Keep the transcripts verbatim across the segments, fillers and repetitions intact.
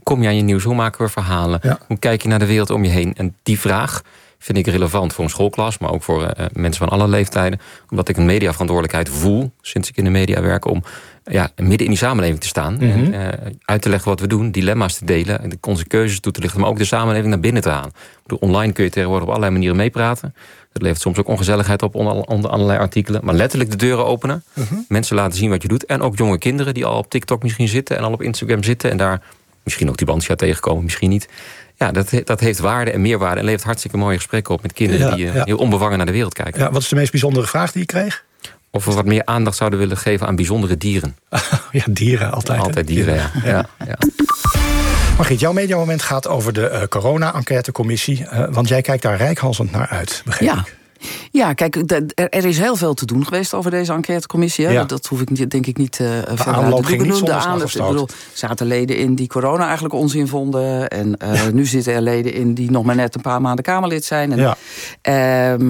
kom je aan je nieuws? Hoe maken we verhalen? Ja. Hoe kijk je naar de wereld om je heen? En die vraag vind ik relevant voor een schoolklas, maar ook voor uh, mensen van alle leeftijden. Omdat ik een mediaverantwoordelijkheid voel, sinds ik in de media werk, om ja, midden in die samenleving te staan. Mm-hmm. En uh, uit te leggen wat we doen, dilemma's te delen, de onze keuzes toe te lichten, maar ook de samenleving naar binnen te halen. Bedoel, online kun je tegenwoordig op allerlei manieren meepraten. Dat levert soms ook ongezelligheid op onder, onder allerlei artikelen. Maar letterlijk de deuren openen. Mm-hmm. Mensen laten zien wat je doet. En ook jonge kinderen die al op TikTok misschien zitten en al op Instagram zitten en daar misschien ook die Bansja tegenkomen, misschien niet. Ja, dat, dat heeft waarde en meerwaarde en levert hartstikke mooie gesprekken op met kinderen ja, die uh, ja. heel onbevangen naar de wereld kijken. Ja, wat is de meest bijzondere vraag die je kreeg? Of we wat meer aandacht zouden willen geven aan bijzondere dieren. Ja, dieren, altijd. Altijd dieren, ja. ja, ja. Margriet, jouw mediamoment gaat over de uh, corona-enquêtecommissie. Uh, want jij kijkt daar reikhalzend naar uit, begreep ja. ik. Ja, kijk, er is heel veel te doen geweest over deze enquêtecommissie. Ja. Dat hoef ik denk ik niet uh, verder aanloop uit te doen. De aanloop, ik bedoel, er zaten leden in die corona eigenlijk onzin vonden. En uh, ja. nu zitten er leden in die nog maar net een paar maanden Kamerlid zijn. En, ja. um,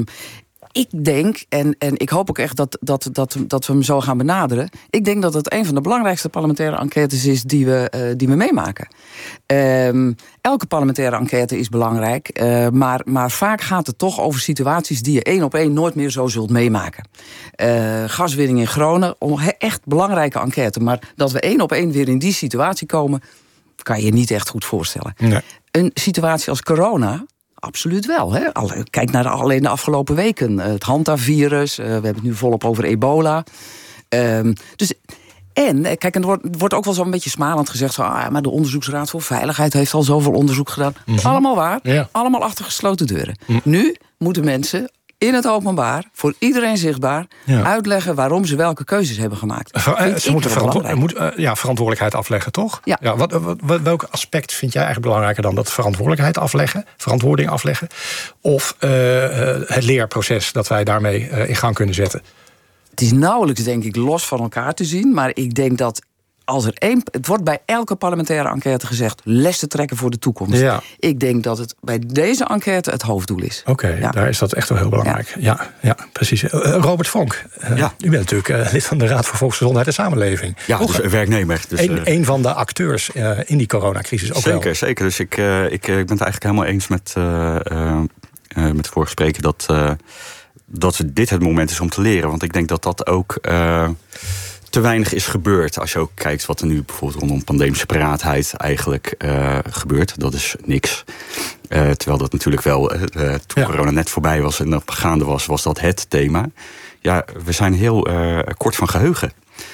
Ik denk, en, en ik hoop ook echt dat, dat, dat, dat we hem zo gaan benaderen. Ik denk dat het een van de belangrijkste parlementaire enquêtes is die we, uh, die we meemaken. Um, elke parlementaire enquête is belangrijk. Uh, maar, maar vaak gaat het toch over situaties die je één op één nooit meer zo zult meemaken. Uh, gaswinning in Groningen, echt belangrijke enquête. Maar dat we één op één weer in die situatie komen, kan je je niet echt goed voorstellen. Nee. Een situatie als corona, absoluut wel. Hè? Kijk naar de, alleen de afgelopen weken. Het Hanta-virus, uh, we hebben het nu volop over ebola. Um, dus, en, kijk, en er wordt, wordt ook wel zo'n beetje smalend gezegd, zo, ah, maar de Onderzoeksraad voor Veiligheid heeft al zoveel onderzoek gedaan. Mm-hmm. Allemaal waar, ja. Allemaal achter gesloten deuren. Mm. Nu moeten mensen in het openbaar, voor iedereen zichtbaar, ja. uitleggen waarom ze welke keuzes hebben gemaakt. Ver, ze moeten verantwo- moet, uh, ja, verantwoordelijkheid afleggen, toch? Ja. Ja, wat, wat, welk aspect vind jij eigenlijk belangrijker dan dat verantwoordelijkheid afleggen, verantwoording afleggen, of uh, het leerproces dat wij daarmee uh, in gang kunnen zetten? Het is nauwelijks, denk ik, los van elkaar te zien, maar ik denk dat als er één, het wordt bij elke parlementaire enquête gezegd, lessen trekken voor de toekomst. Ja. Ik denk dat het bij deze enquête het hoofddoel is. Oké, okay, ja. Daar is dat echt wel heel belangrijk. Ja, ja, ja precies. Uh, Robert Vonk, uh, ja. u bent natuurlijk uh, lid van de Raad voor Volksgezondheid en Samenleving. Ja, dus een werknemer. Dus, een, uh, een van de acteurs uh, in die coronacrisis ook zeker, wel. Zeker, dus ik, uh, ik, ik ben het eigenlijk helemaal eens met, uh, uh, met de vorige spreker dat, uh, dat dit het moment is om te leren. Want ik denk dat dat ook Uh, te weinig is gebeurd. Als je ook kijkt wat er nu bijvoorbeeld rondom pandemische paraatheid eigenlijk uh, gebeurt. Dat is niks. Uh, terwijl dat natuurlijk wel, uh, toen ja. corona net voorbij was en op gaande was, was dat het thema. Ja, we zijn heel uh, kort van geheugen.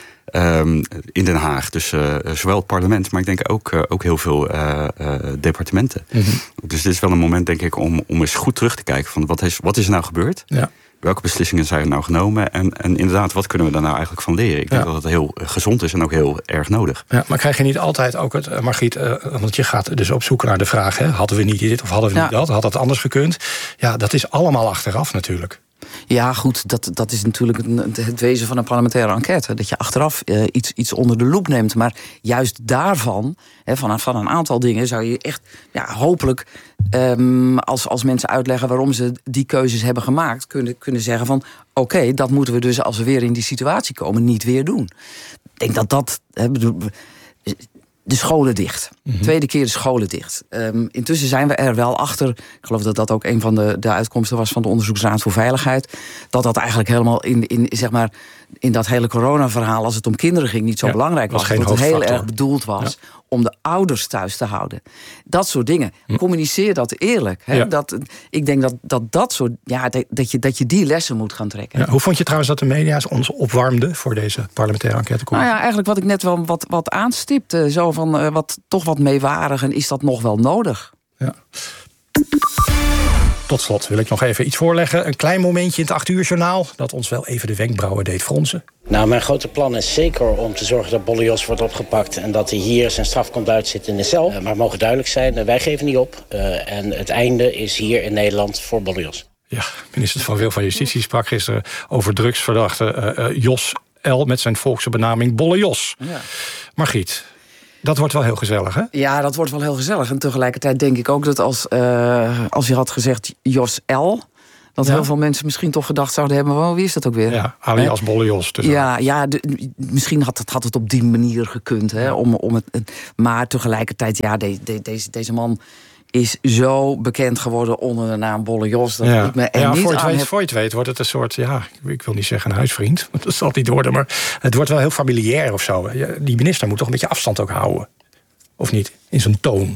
Um, in Den Haag. Dus uh, zowel het parlement, maar ik denk ook, uh, ook heel veel uh, uh, departementen. Mm-hmm. Dus dit is wel een moment, denk ik, om, om eens goed terug te kijken van wat is, wat is er nou gebeurd? Ja. Welke beslissingen zijn er nou genomen? En, en inderdaad, wat kunnen we daar nou eigenlijk van leren? Ik denk ja. dat het heel gezond is en ook heel erg nodig. Ja, maar krijg je niet altijd ook het, Margriet, uh, want je gaat dus op zoek naar de vraag, hè, hadden we niet dit of hadden we ja. niet dat? Had dat anders gekund? Ja, dat is allemaal achteraf natuurlijk. Ja, goed, dat, dat is natuurlijk het wezen van een parlementaire enquête. Dat je achteraf uh, iets, iets onder de loep neemt. Maar juist daarvan, he, van, van een aantal dingen, zou je echt ja, hopelijk, um, als, als mensen uitleggen waarom ze die keuzes hebben gemaakt, kunnen, kunnen zeggen van oké, okay, dat moeten we dus als we weer in die situatie komen niet weer doen. Ik denk dat dat He, bedoel, de scholen dicht. Mm-hmm. Tweede keer de scholen dicht. Um, intussen zijn we er wel achter. Ik geloof dat dat ook een van de, de uitkomsten was van de Onderzoeksraad voor Veiligheid. Dat dat eigenlijk helemaal in, in, zeg maar, in dat hele coronaverhaal, als het om kinderen ging, niet zo ja, belangrijk was. was dat het heel erg bedoeld was ja. om de ouders thuis te houden. Dat soort dingen. Hm. Communiceer dat eerlijk. Hè? Ja. Dat, ik denk dat dat, dat soort. Ja, dat, dat, je, dat je die lessen moet gaan trekken. Ja, hoe vond je trouwens dat de media ons opwarmden voor deze parlementaire enquêtecommissie? Nou ja, eigenlijk wat ik net wel wat, wat aanstipte. Zo van uh, wat, toch wat meewarig. En is dat nog wel nodig? Ja. Tot slot wil ik nog even iets voorleggen. Een klein momentje in het acht uur journaal dat ons wel even de wenkbrauwen deed fronsen. Nou, mijn grote plan is zeker om te zorgen dat Bolle Jos wordt opgepakt en dat hij hier zijn straf komt uitzitten in de cel. Uh, maar het mogen duidelijk zijn, wij geven niet op. Uh, en het einde is hier in Nederland voor Bolle Jos. Ja, minister Van Wil van Justitie sprak gisteren over drugsverdachte uh, uh, Jos L. met zijn volkse benaming Bolle Jos. Ja. Margriet, dat wordt wel heel gezellig, hè? Ja, dat wordt wel heel gezellig. En tegelijkertijd denk ik ook dat als, uh, als je had gezegd Jos L., Dat ja. heel veel mensen misschien toch gedacht zouden hebben... Oh, wie is dat ook weer? Ja, alias Bolle Jos. Dus ja, ja de, misschien had het, had het op die manier gekund. Hè, om, om het, maar tegelijkertijd, ja, de, de, deze, deze man... is zo bekend geworden onder de naam Bolle Jos... dat ja. ik me er ja, niet voor, het aan weet, heb... voor je het weet wordt het een soort... ja, ik wil niet zeggen een huisvriend, want dat zal het niet worden... maar het wordt wel heel familiair of zo. Die minister moet toch een beetje afstand ook houden. Of niet? In zijn toon.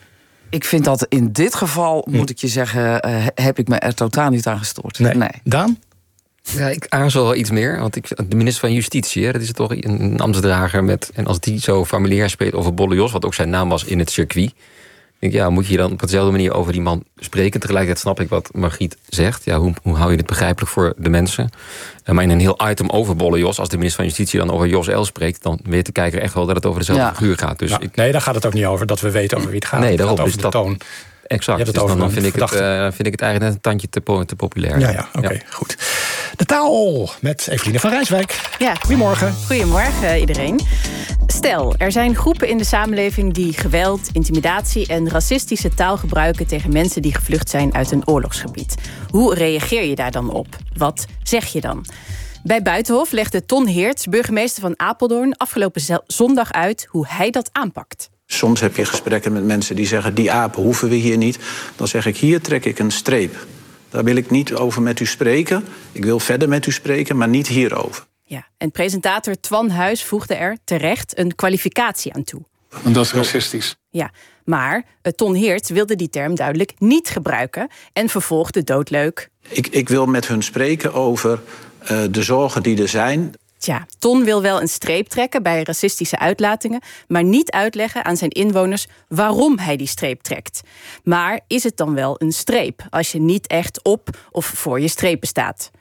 Ik vind dat in dit geval, hm. moet ik je zeggen... Uh, heb ik me er totaal niet aan gestoord. Nee. nee. Daan? Ja, ik aarzel wel iets meer. Want ik, de minister van Justitie, hè, dat is toch een ambtsdrager met... en als die zo familiair spreekt over Bolle Jos... wat ook zijn naam was in het circuit... denk ik, ja, moet je dan op dezelfde manier over die man spreken? Tegelijkertijd snap ik wat Margriet zegt. Ja, hoe, hoe hou je dit begrijpelijk voor de mensen? Uh, maar in een heel item over Bolle Jos... als de minister van Justitie dan over Jos L. spreekt... dan weet de kijker echt wel dat het over dezelfde ja. figuur gaat. Dus nou, ik... Nee, daar gaat het ook niet over dat we weten over wie het gaat. Nee, daarom. Het gaat over dus de dat, toon. Exact. Dus dan, dan vind, ik het, uh, vind ik het eigenlijk net een tandje te, te populair. Ja, ja, oké, okay, ja. goed. De taal met Eveline van Rijswijk. Ja. Goedemorgen. Goedemorgen iedereen. Stel, er zijn groepen in de samenleving die geweld, intimidatie en racistische taal gebruiken tegen mensen die gevlucht zijn uit een oorlogsgebied. Hoe reageer je daar dan op? Wat zeg je dan? Bij Buitenhof legde Ton Heerts, burgemeester van Apeldoorn, afgelopen zondag uit hoe hij dat aanpakt. Soms heb je gesprekken met mensen die zeggen... die apen hoeven we hier niet. Dan zeg ik, hier trek ik een streep. Daar wil ik niet over met u spreken. Ik wil verder met u spreken, maar niet hierover. Ja, en presentator Twan Huis voegde er terecht een kwalificatie aan toe. En dat is racistisch. Ja, maar Ton Heerts wilde die term duidelijk niet gebruiken... en vervolgde doodleuk. Ik, ik wil met hun spreken over uh, de zorgen die er zijn... Tja, Ton wil wel een streep trekken bij racistische uitlatingen... maar niet uitleggen aan zijn inwoners waarom hij die streep trekt. Maar is het dan wel een streep als je niet echt op of voor je strepen staat?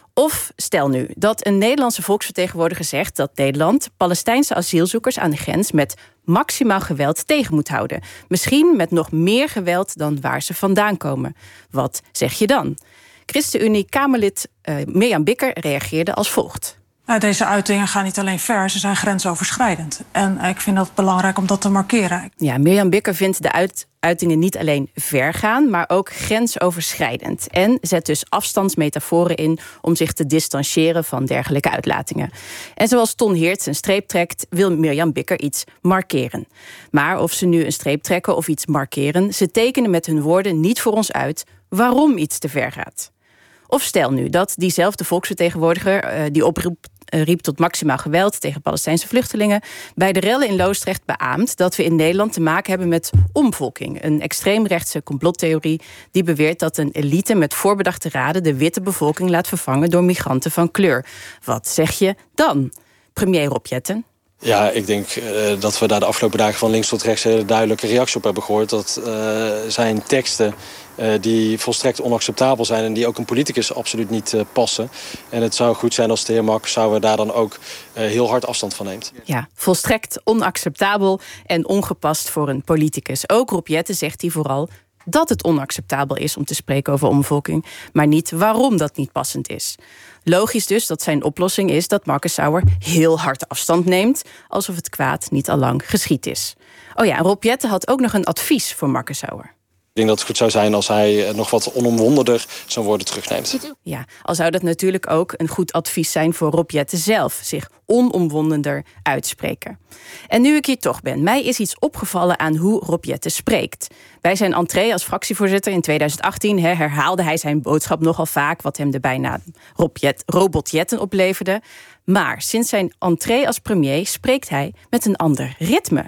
Of stel nu dat een Nederlandse volksvertegenwoordiger zegt... dat Nederland Palestijnse asielzoekers aan de grens... met maximaal geweld tegen moet houden. Misschien met nog meer geweld dan waar ze vandaan komen. Wat zeg je dan? ChristenUnie-Kamerlid uh, Mirjam Bikker reageerde als volgt. Nou, deze uitingen gaan niet alleen ver, ze zijn grensoverschrijdend. En ik vind dat belangrijk om dat te markeren. Ja, Mirjam Bikker vindt de uit, uitingen niet alleen ver gaan... maar ook grensoverschrijdend. En zet dus afstandsmetaforen in... om zich te distancieren van dergelijke uitlatingen. En zoals Ton Heerts een streep trekt... wil Mirjam Bikker iets markeren. Maar of ze nu een streep trekken of iets markeren... ze tekenen met hun woorden niet voor ons uit... waarom iets te ver gaat. Of stel nu dat diezelfde volksvertegenwoordiger... Uh, die oproep uh, riep tot maximaal geweld tegen Palestijnse vluchtelingen... bij de rellen in Loosdrecht beaamt dat we in Nederland te maken hebben met omvolking. Een extreemrechtse complottheorie die beweert dat een elite met voorbedachte raden... de witte bevolking laat vervangen door migranten van kleur. Wat zeg je dan, premier Rob Jetten? Ja, ik denk uh, dat we daar de afgelopen dagen van links tot rechts... hele duidelijke reactie op hebben gehoord. Dat uh, zijn teksten uh, die volstrekt onacceptabel zijn... en die ook een politicus absoluut niet uh, passen. En het zou goed zijn als de heer Makkensauer daar dan ook uh, heel hard afstand van neemt. Ja, volstrekt onacceptabel en ongepast voor een politicus. Ook Rob Jetten zegt hij vooral dat het onacceptabel is om te spreken over omvolking... maar niet waarom dat niet passend is. Logisch dus dat zijn oplossing is dat Makkensauer heel hard afstand neemt... alsof het kwaad niet allang geschied is. Oh ja, Rob Jetten had ook nog een advies voor Makkensauer. Ik denk dat het goed zou zijn als hij nog wat onomwonderder zijn woorden terugneemt. Ja, al zou dat natuurlijk ook een goed advies zijn voor Rob Jetten zelf. Zich onomwonderder uitspreken. En nu ik hier toch ben, mij is iets opgevallen aan hoe Rob Jetten spreekt. Bij zijn entree als fractievoorzitter in tweeduizend achttien he, herhaalde hij zijn boodschap nogal vaak... wat hem de bijnaam Rob Jet, Robot Jetten opleverde. Maar sinds zijn entree als premier spreekt hij met een ander ritme.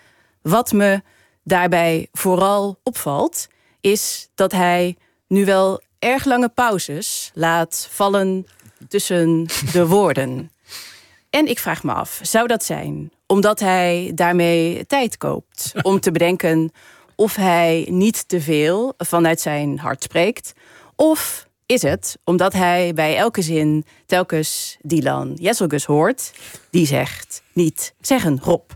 Wat me daarbij vooral opvalt, is dat hij nu wel erg lange pauzes laat vallen tussen de woorden. En ik vraag me af, zou dat zijn omdat hij daarmee tijd koopt om te bedenken of hij niet te veel vanuit zijn hart spreekt? Of is het omdat hij bij elke zin telkens Dylan Jesselgus hoort, die zegt niet zeggen Rob.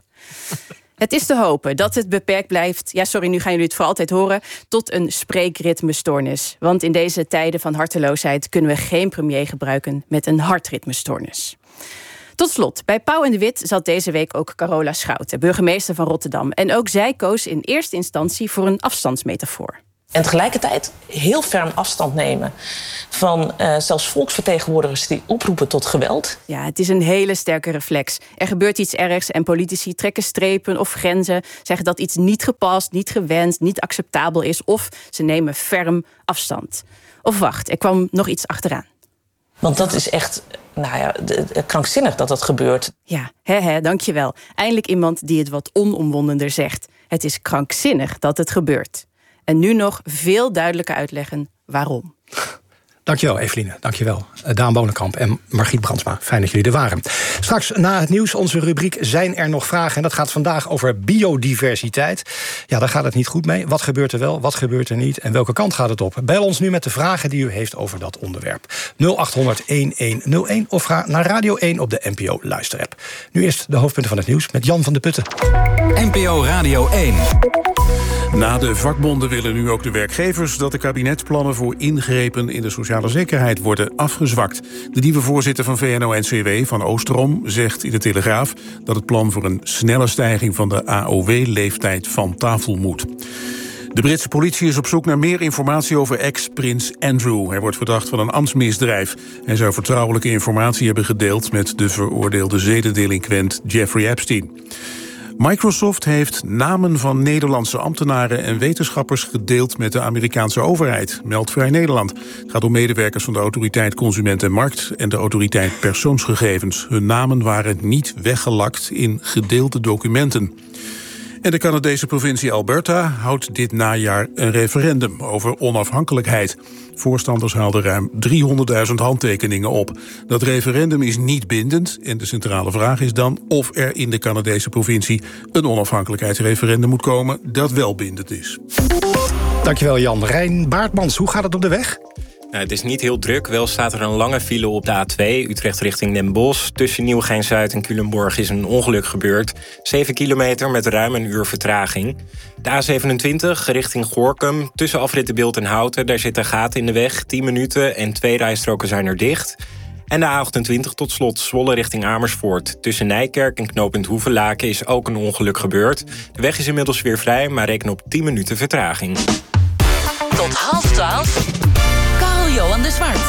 Het is te hopen dat het beperkt blijft... ja, sorry, nu gaan jullie het voor altijd horen... tot een spreekritmestoornis. Want in deze tijden van harteloosheid... kunnen we geen premier gebruiken met een hartritmestoornis. Tot slot, bij Pauw en de Wit zat deze week ook Carola Schouten... burgemeester van Rotterdam. En ook zij koos in eerste instantie voor een afstandsmetafoor. En tegelijkertijd heel ferm afstand nemen van uh, zelfs volksvertegenwoordigers die oproepen tot geweld. Ja, het is een hele sterke reflex. Er gebeurt iets ergs en politici trekken strepen of grenzen, zeggen dat iets niet gepast, niet gewenst, niet acceptabel is, of ze nemen ferm afstand. Of wacht, er kwam nog iets achteraan. Want dat is echt, nou ja, de, de, krankzinnig dat dat gebeurt. Ja, hè, hè, dankjewel. Eindelijk iemand die het wat onomwondener zegt. Het is krankzinnig dat het gebeurt. En nu nog veel duidelijker uitleggen waarom. Dankjewel, Eveline. Dankjewel. Daan Bonenkamp en Margriet Brandsma. Fijn dat jullie er waren. Straks na het nieuws, onze rubriek Zijn er nog vragen? En dat gaat vandaag over biodiversiteit. Ja, daar gaat het niet goed mee. Wat gebeurt er wel, wat gebeurt er niet? En welke kant gaat het op? Bel ons nu met de vragen die u heeft over dat onderwerp. nul acht honderd elf nul één of ga naar Radio één op de N P O luisterapp. Nu eerst de hoofdpunten van het nieuws met Jan van de Putten. N P O Radio één. Na de vakbonden willen nu ook de werkgevers dat de kabinetsplannen voor ingrepen in de sociale zekerheid worden afgezwakt. De nieuwe voorzitter van V N O N C W, Van Oosterom, zegt in de Telegraaf dat het plan voor een snelle stijging van de A O W-leeftijd van tafel moet. De Britse politie is op zoek naar meer informatie over ex-prins Andrew. Hij wordt verdacht van een ambtsmisdrijf. Hij zou vertrouwelijke informatie hebben gedeeld met de veroordeelde zedendelinquent Jeffrey Epstein. Microsoft heeft namen van Nederlandse ambtenaren en wetenschappers gedeeld met de Amerikaanse overheid, meldt Vrij Nederland. Het gaat om medewerkers van de Autoriteit Consument en Markt en de Autoriteit Persoonsgegevens. Hun namen waren niet weggelakt in gedeelde documenten. En de Canadese provincie Alberta houdt dit najaar een referendum over onafhankelijkheid. Voorstanders haalden ruim driehonderdduizend handtekeningen op. Dat referendum is niet bindend en de centrale vraag is dan of er in de Canadese provincie een onafhankelijkheidsreferendum moet komen dat wel bindend is. Dankjewel Jan. Rijn Baartmans, hoe gaat het op de weg? Nou, het is niet heel druk. Wel staat er een lange file op de A twee, Utrecht richting Den Bosch. Tussen Nieuwegein-Zuid en Culemborg is een ongeluk gebeurd. zeven kilometer met ruim een uur vertraging. De A zevenentwintig richting Gorinchem. Tussen afrit Beeld en Houten, daar zit een gat in de weg. tien minuten en twee rijstroken zijn er dicht. En de A achtentwintig tot slot, Zwolle richting Amersfoort. Tussen Nijkerk en knooppunt Hoevelaken is ook een ongeluk gebeurd. De weg is inmiddels weer vrij, maar reken op tien minuten vertraging. Tot half twaalf. Johan de Zwart.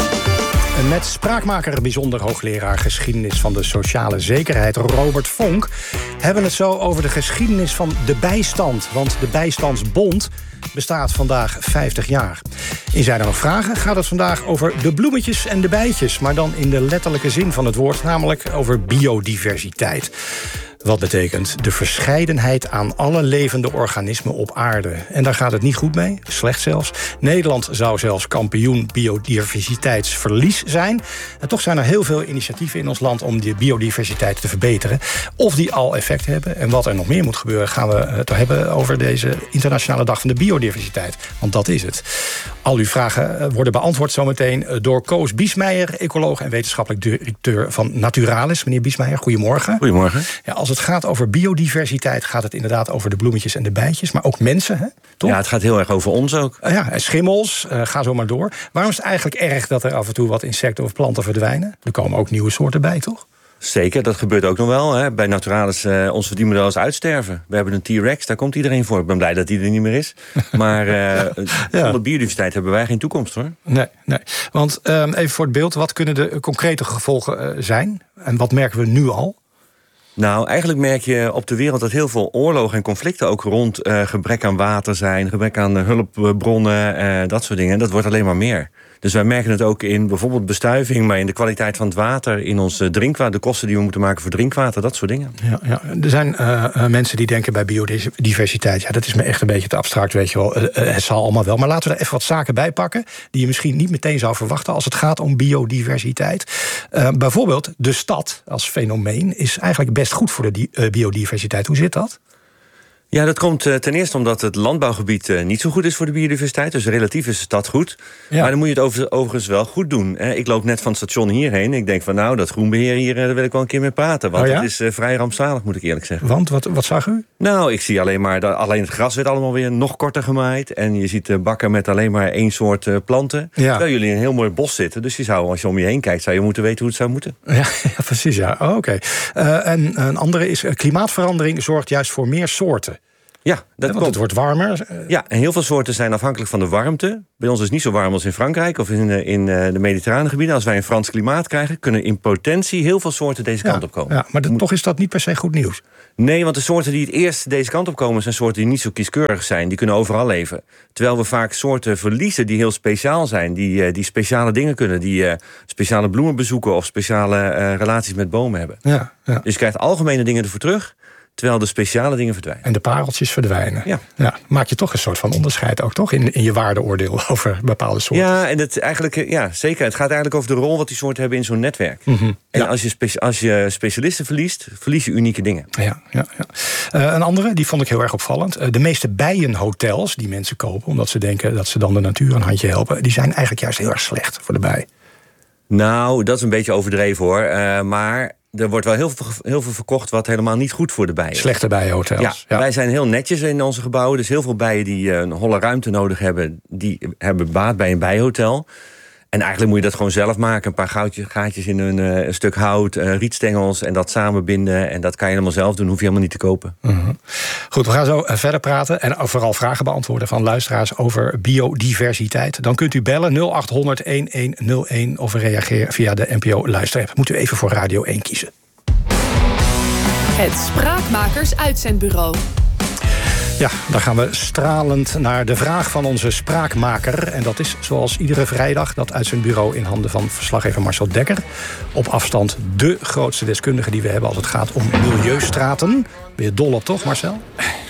Met spraakmaker, bijzonder hoogleraar geschiedenis van de sociale zekerheid Robert Vonk hebben we het zo over de geschiedenis van de bijstand. Want de Bijstandsbond bestaat vandaag vijftig jaar. In Zijn er nog vragen gaat het vandaag over de bloemetjes en de bijtjes, maar dan in de letterlijke zin van het woord, namelijk over biodiversiteit. Wat betekent de verscheidenheid aan alle levende organismen op aarde. En daar gaat het niet goed mee, slecht zelfs. Nederland zou zelfs kampioen biodiversiteitsverlies zijn. En toch zijn er heel veel initiatieven in ons land om die biodiversiteit te verbeteren. Of die al effect hebben. En wat er nog meer moet gebeuren, gaan we het hebben over deze Internationale Dag van de Biodiversiteit. Want dat is het. Al uw vragen worden beantwoord zometeen door Koos Biesmeijer, ecoloog en wetenschappelijk directeur van Naturalis. Meneer Biesmeijer, goedemorgen. Goedemorgen. Ja, als het gaat over biodiversiteit, gaat het inderdaad over de bloemetjes en de bijtjes, maar ook mensen, hè? Toch? Ja, het gaat heel erg over ons ook. Uh, ja, en schimmels, uh, ga zo maar door. Waarom is het eigenlijk erg dat er af en toe wat insecten of planten verdwijnen? Er komen ook nieuwe soorten bij, toch? Zeker, dat gebeurt ook nog wel. Hè. Bij Naturalis, uh, ons verdienen we wel eens uitsterven. We hebben een T-Rex, daar komt iedereen voor. Ik ben blij dat die er niet meer is. Maar uh, ja. Zonder biodiversiteit hebben wij geen toekomst, hoor. Nee, nee. Want uh, even voor het beeld, wat kunnen de concrete gevolgen uh, zijn? En wat merken we nu al? Nou, eigenlijk merk je op de wereld dat heel veel oorlogen en conflicten ook rond uh, gebrek aan water zijn, gebrek aan uh, hulpbronnen, uh, dat soort dingen. En dat wordt alleen maar meer. Dus wij merken het ook in bijvoorbeeld bestuiving, maar in de kwaliteit van het water, in ons drinkwater, de kosten die we moeten maken voor drinkwater, dat soort dingen. Ja, ja. Er zijn uh, mensen die denken bij biodiversiteit, ja, dat is me echt een beetje te abstract, weet je wel. Uh, het zal allemaal wel. Maar laten we er even wat zaken bij pakken die je misschien niet meteen zou verwachten als het gaat om biodiversiteit. Uh, bijvoorbeeld de stad als fenomeen is eigenlijk best goed voor de di- uh, biodiversiteit. Hoe zit dat? Ja, dat komt uh, ten eerste omdat het landbouwgebied uh, niet zo goed is voor de biodiversiteit. Dus relatief is de stad goed. Ja. Maar dan moet je het over, overigens wel goed doen. Hè. Ik loop net van het station hierheen. Ik denk van nou, dat groenbeheer hier, uh, daar wil ik wel een keer mee praten. Want oh ja? Het is uh, vrij rampzalig, moet ik eerlijk zeggen. Want, wat, wat zag u? Nou, ik zie alleen maar, dat alleen het gras werd allemaal weer nog korter gemaaid. En je ziet uh, bakken met alleen maar één soort uh, planten. Ja. Terwijl jullie in een heel mooi bos zitten. Dus je zou, als je om je heen kijkt, zou je moeten weten hoe het zou moeten. Ja, ja precies, ja. Oh, oké. Okay. Uh, en een andere is, uh, klimaatverandering zorgt juist voor meer soorten. Ja, dat ja, komt. Het wordt warmer. Ja, en heel veel soorten zijn afhankelijk van de warmte. Bij ons is het niet zo warm als in Frankrijk of in, in de mediterrane gebieden. Als wij een Frans klimaat krijgen, kunnen in potentie heel veel soorten deze kant ja, op komen. Ja, maar de, Moet... toch is dat niet per se goed nieuws. Nee, want de soorten die het eerst deze kant op komen zijn soorten die niet zo kieskeurig zijn. Die kunnen overal leven. Terwijl we vaak soorten verliezen die heel speciaal zijn. Die, die speciale dingen kunnen. Die uh, speciale bloemen bezoeken of speciale uh, relaties met bomen hebben. Ja, ja. Dus je krijgt algemene dingen ervoor terug, terwijl de speciale dingen verdwijnen. En de pareltjes verdwijnen. Ja. Ja, maak je toch een soort van onderscheid ook, toch? In, in je waardeoordeel over bepaalde soorten. Ja, en het eigenlijk, ja, zeker. Het gaat eigenlijk over de rol wat die soorten hebben in zo'n netwerk. Mm-hmm. En ja. als, je spe- als je specialisten verliest, verlies je unieke dingen. Ja, ja, ja. Uh, een andere, die vond ik heel erg opvallend. Uh, de meeste bijenhotels die mensen kopen, omdat ze denken dat ze dan de natuur een handje helpen, die zijn eigenlijk juist heel erg slecht voor de bij. Nou, dat is een beetje overdreven hoor. Uh, maar er wordt wel heel veel, heel veel verkocht wat helemaal niet goed voor de bijen is. Slechte bijenhotels. Ja, ja. Wij zijn heel netjes in onze gebouwen. Dus heel veel bijen die een holle ruimte nodig hebben, die hebben baat bij een bijenhotel. En eigenlijk moet je dat gewoon zelf maken. Een paar goudje, gaatjes in een, uh, een stuk hout, uh, rietstengels en dat samenbinden. En dat kan je helemaal zelf doen, hoef je helemaal niet te kopen. Mm-hmm. Goed, we gaan zo uh, verder praten en vooral vragen beantwoorden van luisteraars over biodiversiteit. Dan kunt u bellen nul acht honderd elf nul een of reageren via de N P O luisterapp. Moet u even voor Radio één kiezen. Het Spraakmakers Uitzendbureau. Ja, dan gaan we stralend naar de vraag van onze spraakmaker. En dat is zoals iedere vrijdag dat uitzendbureau in handen van verslaggever Marcel Dekker. Op afstand de grootste deskundige die we hebben als het gaat om milieustraten. Ben je dol op, toch, Marcel?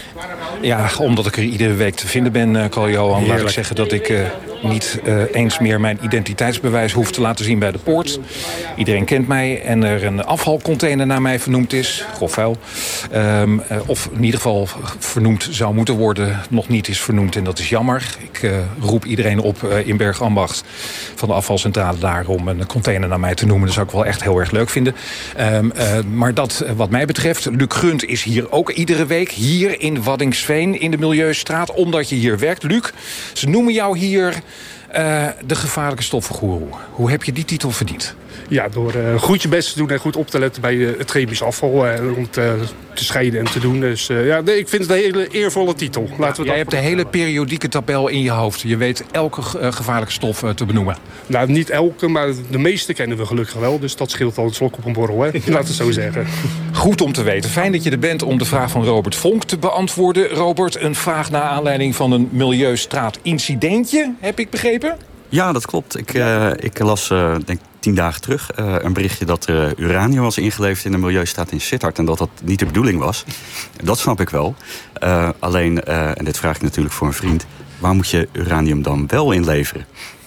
Ja, omdat ik er iedere week te vinden ben, uh, Carl-Johan. Laat ik zeggen dat ik uh, niet uh, eens meer mijn identiteitsbewijs hoef te laten zien bij de poort. Iedereen kent mij en er een afvalcontainer naar mij vernoemd is. Grof vuil. Um, uh, of in ieder geval vernoemd zou moeten worden. Nog niet is vernoemd en dat is jammer. Ik uh, roep iedereen op uh, in Bergambacht van de afvalcentrale daar om een container naar mij te noemen. Dat zou ik wel echt heel erg leuk vinden. Um, uh, maar dat uh, wat mij betreft, Luc Grunt is hier ook iedere week. Hier in Waddinxveen in de Milieustraat, omdat je hier werkt. Luc, ze noemen jou hier uh, de gevaarlijke stoffengoeroe. Hoe heb je die titel verdiend? Ja, door uh, goed je best te doen en goed op te letten bij uh, het chemisch afval. Uh, om te, te scheiden en te doen. Dus uh, ja, nee, ik vind het een hele eervolle titel. Laten we ja, dat jij hebt de hele periodieke tabel in je hoofd. Je weet elke uh, gevaarlijke stof uh, te benoemen. Nou, niet elke, maar de meeste kennen we gelukkig wel. Dus dat scheelt al een slok op een borrel, hè? Laten we het zo zeggen. Goed om te weten. Fijn dat je er bent om de vraag van Robert Vonk te beantwoorden. Robert, een vraag naar aanleiding van een Milieustraat-incidentje, heb ik begrepen? Ja, dat klopt. Ik, uh, ik las, uh, denk tien dagen terug, uh, een berichtje dat er uh, uranium was ingeleverd in de Milieustraat in Sittard en dat dat niet de bedoeling was. Dat snap ik wel. Uh, alleen, uh, en dit vraag ik natuurlijk voor een vriend, waar moet je uranium dan wel inleveren?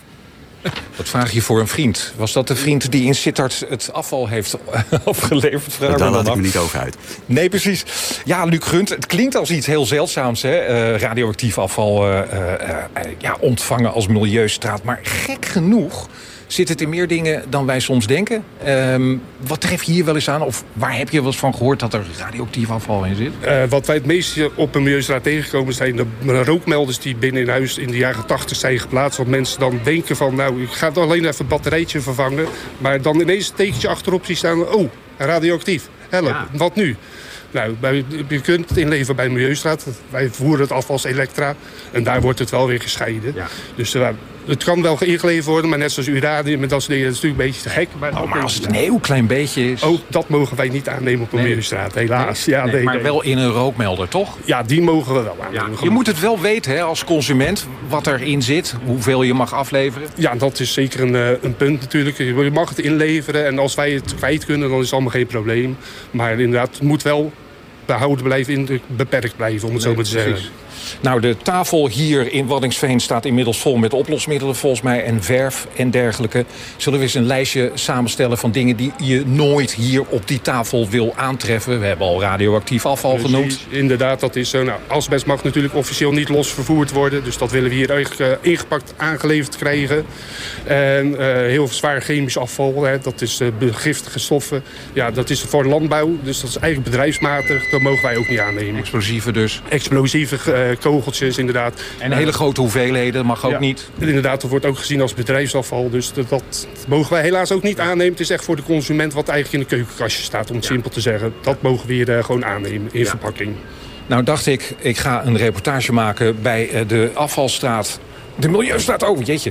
Dat vraag je voor een vriend. Was dat de vriend die in Sittard het afval heeft afgeleverd? Vraag Daar laat ik me niet over uit. Nee, precies. Ja, Luc Grunt, het klinkt als iets heel zeldzaams. Hè? Uh, radioactief afval uh, uh, uh, ja, ontvangen als Milieustraat. Maar gek genoeg zit het in meer dingen dan wij soms denken. Um, wat tref je hier wel eens aan? Of waar heb je wel eens van gehoord dat er radioactief afval in zit? Uh, wat wij het meest op een Milieustraat tegengekomen zijn de rookmelders die binnen in huis in de jaren tachtig zijn geplaatst. Want mensen dan denken van, nou, ik ga alleen even het batterijtje vervangen. Maar dan ineens een tekentje achterop zien staan, oh, radioactief. Help, ja. Wat nu? Nou, bij, je kunt het inleveren bij de Milieustraat. Wij voeren het af als Elektra. En daar wordt het wel weer gescheiden. Ja. Dus uh, het kan wel ingeleverd worden, maar net zoals uranium en dat soort dingen, dat is natuurlijk een beetje te gek. Maar, oh, maar als het een heel klein beetje is... Oh, dat mogen wij niet aannemen op een nee. Milieustraat, helaas. Nee, ja, nee, nee, maar nee. wel in een rookmelder, toch? Ja, die mogen we wel aannemen. Ja, je moet het wel weten, hè, als consument, wat erin zit, hoeveel je mag afleveren. Ja, dat is zeker een, een punt natuurlijk. Je mag het inleveren en als wij het kwijt kunnen, dan is het allemaal geen probleem. Maar inderdaad, het moet wel behouden blijven, in de, beperkt blijven, om het nee, zo maar te zeggen. Nou, de tafel hier in Waddinxveen staat inmiddels vol met oplosmiddelen volgens mij en verf en dergelijke. Zullen we eens een lijstje samenstellen van dingen die je nooit hier op die tafel wil aantreffen? We hebben al radioactief afval Precies, genoemd. Inderdaad, dat is zo. Nou, asbest mag natuurlijk officieel niet los vervoerd worden. Dus dat willen we hier eigenlijk uh, ingepakt aangeleverd krijgen. En uh, heel zwaar chemisch afval, hè, dat is uh, giftige stoffen. Ja, dat is voor landbouw, dus dat is eigenlijk bedrijfsmatig. Dat mogen wij ook niet aannemen. Explosieven dus? Explosieve uh, kogeltjes, inderdaad. En hele grote hoeveelheden, mag ook ja, niet? Inderdaad, dat wordt ook gezien als bedrijfsafval. Dus dat, dat mogen wij helaas ook niet aannemen. Het is echt voor de consument wat eigenlijk in de keukenkastje staat, om het ja. simpel te zeggen. Dat mogen we hier uh, gewoon aannemen in ja. verpakking. Nou dacht ik, ik ga een reportage maken bij uh, de afvalstraat. De Milieustraat, oh jeetje.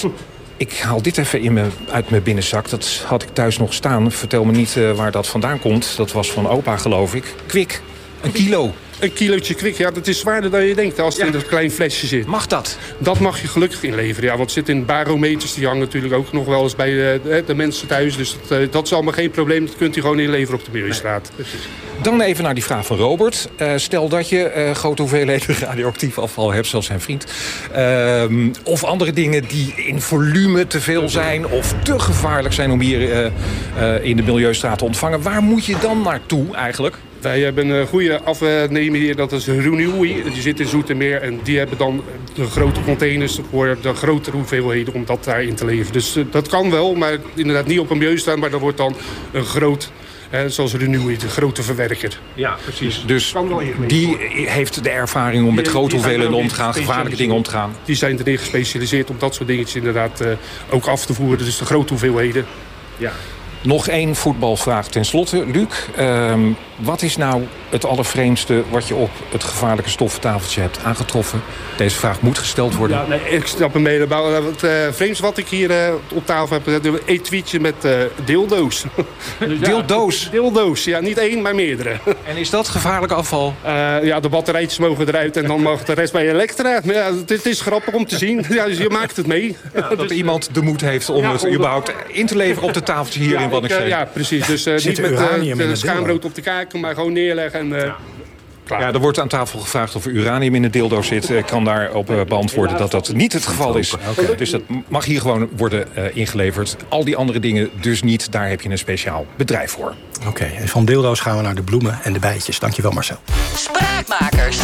Ik haal dit even in me, uit mijn binnenzak. Dat had ik thuis nog staan. Vertel me niet uh, waar dat vandaan komt. Dat was van opa, geloof ik. Kwik, een kilo. Een kilootje kwik, ja, dat is zwaarder dan je denkt als het ja. in dat klein flesje zit. Mag dat? Dat mag je gelukkig inleveren, ja. Want het zit in barometers, die hangen natuurlijk ook nog wel eens bij de, de mensen thuis. Dus dat, dat is allemaal geen probleem, dat kunt u gewoon inleveren op de Milieustraat. Nee, dan even naar die vraag van Robert. Uh, stel dat je uh, grote hoeveelheden radioactief afval hebt, zoals zijn vriend. Uh, of andere dingen die in volume te veel zijn of te gevaarlijk zijn om hier uh, uh, in de Milieustraat te ontvangen. Waar moet je dan naartoe eigenlijk? Wij hebben een goede afnemer hier, dat is Renewi. Die zit in Zoetermeer en die hebben dan de grote containers voor de grotere hoeveelheden om dat daarin te leveren. Dus uh, dat kan wel, maar inderdaad niet op een Milieustraat, maar dat wordt dan een groot, uh, zoals Renewi, de grote verwerker. Ja, precies. Dus die heeft de ervaring om met die, grote hoeveelheden om te gaan, gevaarlijke dingen om te gaan. Die zijn erin gespecialiseerd om dat soort dingetjes inderdaad uh, ook af te voeren. Dus de grote hoeveelheden. Ja. Nog één voetbalvraag ten slotte. Luc, uh, wat is nou het allervreemdste wat je op het gevaarlijke stoffentafeltje hebt aangetroffen? Deze vraag moet gesteld worden. Ja, nee, ik snap hem mee. Het uh, vreemdste wat ik hier uh, op tafel heb, een etuietje met uh, deeldoos. Deeldoos? Ja, deeldoos, ja, niet één, maar meerdere. En is dat gevaarlijk afval? Uh, ja, de batterijtjes mogen eruit en dan mag de rest bij elektra. Ja, het, het is grappig om te zien. Ja, dus je maakt het mee. Ja, dat dus, iemand de moed heeft om ja, het überhaupt in te leveren op de tafeltje hier. Ja, in ik, uh, ja, precies. Dus uh, niet met uh, de schaamrood op de kaken, maar gewoon neerleggen en uh, ja. klaar. Ja, er wordt aan tafel gevraagd of er uranium in de dildo zit. Ik kan daarop uh, beantwoorden dat dat niet het geval is. Okay. Dus dat mag hier gewoon worden uh, ingeleverd. Al die andere dingen dus niet. Daar heb je een speciaal bedrijf voor. Oké, okay, en van dildo's gaan we naar de bloemen en de bijtjes. Dankjewel, Marcel. Spraakmakers.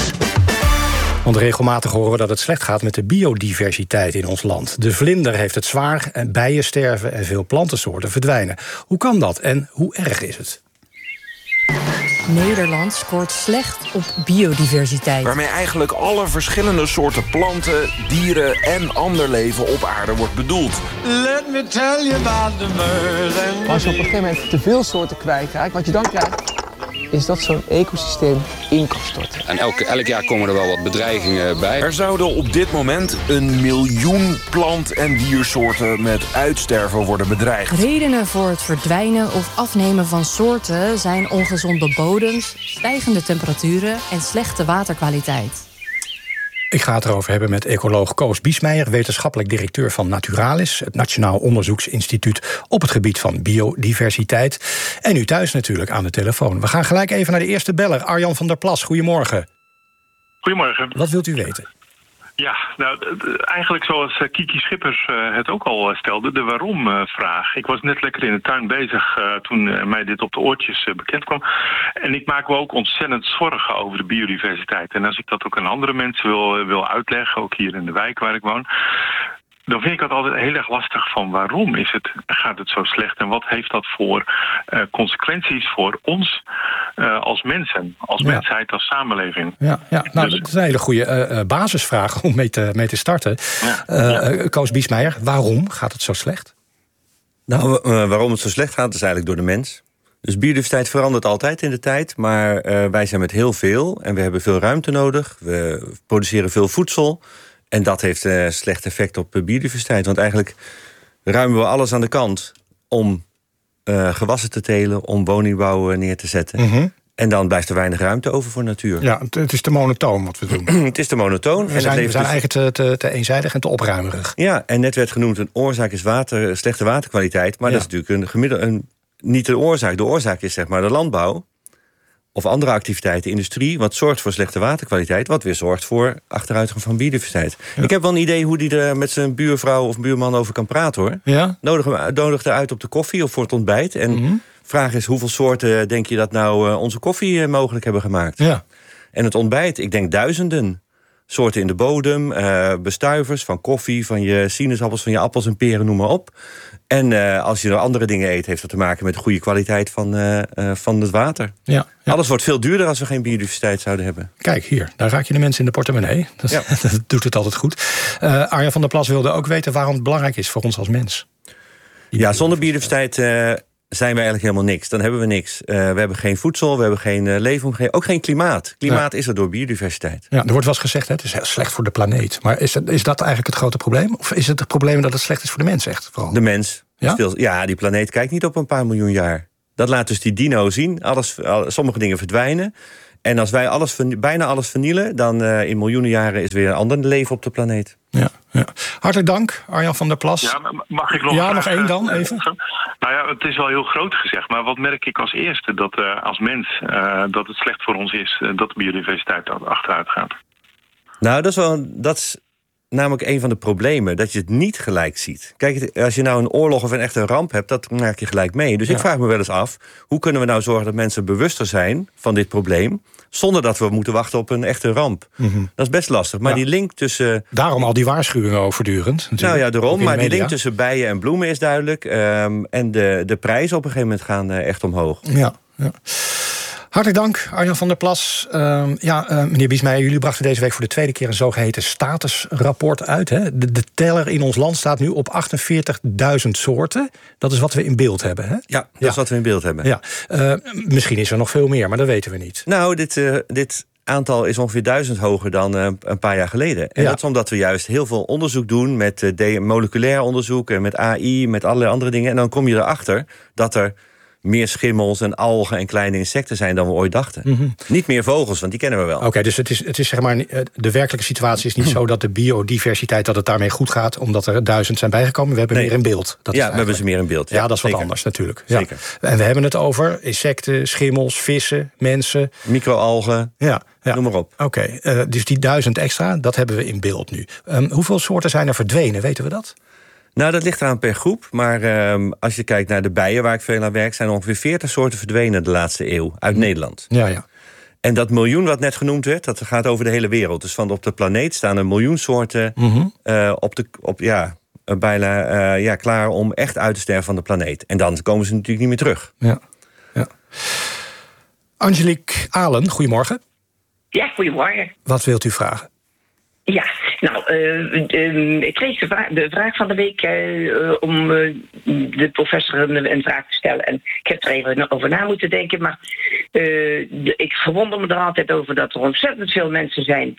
Want regelmatig horen we dat het slecht gaat met de biodiversiteit in ons land. De vlinder heeft het zwaar, en bijen sterven en veel plantensoorten verdwijnen. Hoe kan dat en hoe erg is het? Nederland scoort slecht op biodiversiteit. Waarmee eigenlijk alle verschillende soorten planten, dieren en ander leven op aarde wordt bedoeld. Let me tell you about the birds. Als je op een gegeven moment te veel soorten kwijtraakt, wat je dan krijgt, is dat zo'n ecosysteem in kan storten. En elk, elk jaar komen er wel wat bedreigingen bij. Er zouden op dit moment een miljoen plant- en diersoorten met uitsterven worden bedreigd. Redenen voor het verdwijnen of afnemen van soorten zijn ongezonde bodems, stijgende temperaturen en slechte waterkwaliteit. Ik ga het erover hebben met ecoloog Koos Biesmeijer, wetenschappelijk directeur van Naturalis, het Nationaal Onderzoeksinstituut op het gebied van biodiversiteit. En u thuis natuurlijk aan de telefoon. We gaan gelijk even naar de eerste beller, Arjan van der Plas. Goedemorgen. Goedemorgen. Wat wilt u weten? Ja, nou, eigenlijk zoals Kiki Schippers het ook al stelde, de waarom-vraag. Ik was net lekker in de tuin bezig uh, toen mij dit op de oortjes uh, bekend kwam. En ik maak me ook ontzettend zorgen over de biodiversiteit. En als ik dat ook aan andere mensen wil, wil uitleggen, ook hier in de wijk waar ik woon, dan vind ik dat altijd heel erg lastig van waarom is het, gaat het zo slecht en wat heeft dat voor uh, consequenties voor ons uh, als mensen, als ja. mensheid, als samenleving. Ja, ja. Nou, dus, dat is een hele goede uh, basisvraag om mee te, mee te starten. Ja. Uh, ja. Koos Biesmeijer, waarom gaat het zo slecht? Nou, uh, waarom het zo slecht gaat is eigenlijk door de mens. Dus biodiversiteit verandert altijd in de tijd, maar uh, wij zijn met heel veel en we hebben veel ruimte nodig. We produceren veel voedsel. En dat heeft een slecht effect op biodiversiteit. Want eigenlijk ruimen we alles aan de kant om uh, gewassen te telen, om woningbouw neer te zetten. Mm-hmm. En dan blijft er weinig ruimte over voor natuur. Ja, het is te monotoon wat we doen. Het is te monotoon. We zijn, en het we zijn dus eigenlijk te, te, te eenzijdig en te opruimerig. Ja, en net werd genoemd, een oorzaak is water, slechte waterkwaliteit. Maar ja. dat is natuurlijk een gemiddelde, een, niet de oorzaak. De oorzaak is zeg maar de landbouw. Of andere activiteiten, industrie, wat zorgt voor slechte waterkwaliteit, wat weer zorgt voor achteruitgang van biodiversiteit. Ja. Ik heb wel een idee hoe die er met zijn buurvrouw of buurman over kan praten, hoor. Ja? Nodig hem nodig eruit op de koffie of voor het ontbijt. En mm-hmm. vraag is, hoeveel soorten denk je dat nou uh, onze koffie mogelijk hebben gemaakt? Ja. En het ontbijt, ik denk duizenden soorten in de bodem, uh, bestuivers van koffie, van je sinaasappels, van je appels en peren, noem maar op. En uh, als je er andere dingen eet, heeft dat te maken met de goede kwaliteit van, uh, uh, van het water. Ja, ja. Alles wordt veel duurder als we geen biodiversiteit zouden hebben. Kijk, hier, daar raak je de mensen in de portemonnee. Dat, ja. dat doet het altijd goed. Uh, Arjan van der Plas wilde ook weten waarom het belangrijk is voor ons als mens. Ja, zonder biodiversiteit uh, zijn we eigenlijk helemaal niks. Dan hebben we niks. Uh, we hebben geen voedsel, we hebben geen uh, leefomgeving, ook geen klimaat. Klimaat ja. is er door biodiversiteit. Ja, er wordt wel eens gezegd, hè, het is heel slecht voor de planeet. Maar is dat, is dat eigenlijk het grote probleem? Of is het het probleem dat het slecht is voor de mens echt? Vooral? De mens. Ja? Stil, ja, die planeet kijkt niet op een paar miljoen jaar. Dat laat dus die dino zien. Alles, al, sommige dingen verdwijnen. En als wij alles, bijna alles vernielen, dan uh, in miljoenen jaren is weer een ander leven op de planeet. Ja, ja. Hartelijk dank, Arjan van der Plas. Ja, mag ik nog ja, nog één dan, even? Nou ja, het is wel heel groot gezegd, maar wat merk ik als eerste? Dat uh, als mens, uh, dat het slecht voor ons is, uh, dat de biodiversiteit achteruit gaat. Nou, dat is wel... Dat is namelijk een van de problemen, dat je het niet gelijk ziet. Kijk, als je nou een oorlog of een echte ramp hebt, dat maak je gelijk mee. Dus ja. ik vraag me wel eens af, hoe kunnen we nou zorgen dat mensen bewuster zijn van dit probleem, zonder dat we moeten wachten op een echte ramp? Mm-hmm. Dat is best lastig. Maar ja. die link tussen... Daarom al die waarschuwingen ook voortdurend. Nou ja, daarom. Maar die link tussen bijen en bloemen is duidelijk. Um, en de, de prijzen op een gegeven moment gaan uh, echt omhoog. Ja, ja. Hartelijk dank, Arjan van der Plas. Uh, ja, uh, meneer Biesmeijer, jullie brachten deze week voor de tweede keer een zogeheten statusrapport uit. Hè? De, de teller in ons land staat nu op achtenveertigduizend soorten. Dat is wat we in beeld hebben, hè? Ja, dat ja. is wat we in beeld hebben. Ja. Uh, misschien is er nog veel meer, maar dat weten we niet. Nou, dit, uh, dit aantal is ongeveer duizend hoger dan uh, een paar jaar geleden. En ja. dat is omdat we juist heel veel onderzoek doen met uh, de, moleculair onderzoek en met A I, met allerlei andere dingen. En dan kom je erachter dat er meer schimmels en algen en kleine insecten zijn dan we ooit dachten. Mm-hmm. Niet meer vogels, want die kennen we wel. Oké, okay, dus het is, het is zeg maar, de werkelijke situatie is niet zo dat de biodiversiteit, dat het daarmee goed gaat, omdat er duizend zijn bijgekomen. We hebben nee. meer in beeld. Dat ja, we hebben ze meer in beeld. Ja, ja dat is wat zeker. anders natuurlijk. Zeker. Ja. En we hebben het over insecten, schimmels, vissen, mensen. Microalgen, ja, ja. noem maar op. Oké, okay, uh, dus die duizend extra, dat hebben we in beeld nu. Um, hoeveel soorten zijn er verdwenen, weten we dat? Nou, dat ligt eraan per groep. Maar um, als je kijkt naar de bijen waar ik veel aan werk, zijn er ongeveer veertig soorten verdwenen de laatste eeuw uit Nederland. Ja, ja. En dat miljoen wat net genoemd werd, dat gaat over de hele wereld. Dus van op de planeet staan een miljoen soorten mm-hmm. uh, op de, op, ja, uh, bijna uh, ja, klaar om echt uit te sterven van de planeet. En dan komen ze natuurlijk niet meer terug. Ja. Ja. Angelique Alen, goedemorgen. Ja, goedemorgen. Wat wilt u vragen? Ja, nou, uh, uh, ik kreeg de vraag, de vraag van de week uh, om uh, de professor een, een vraag te stellen. En ik heb er even over na moeten denken. Maar uh, de, ik verwonder me er altijd over dat er ontzettend veel mensen zijn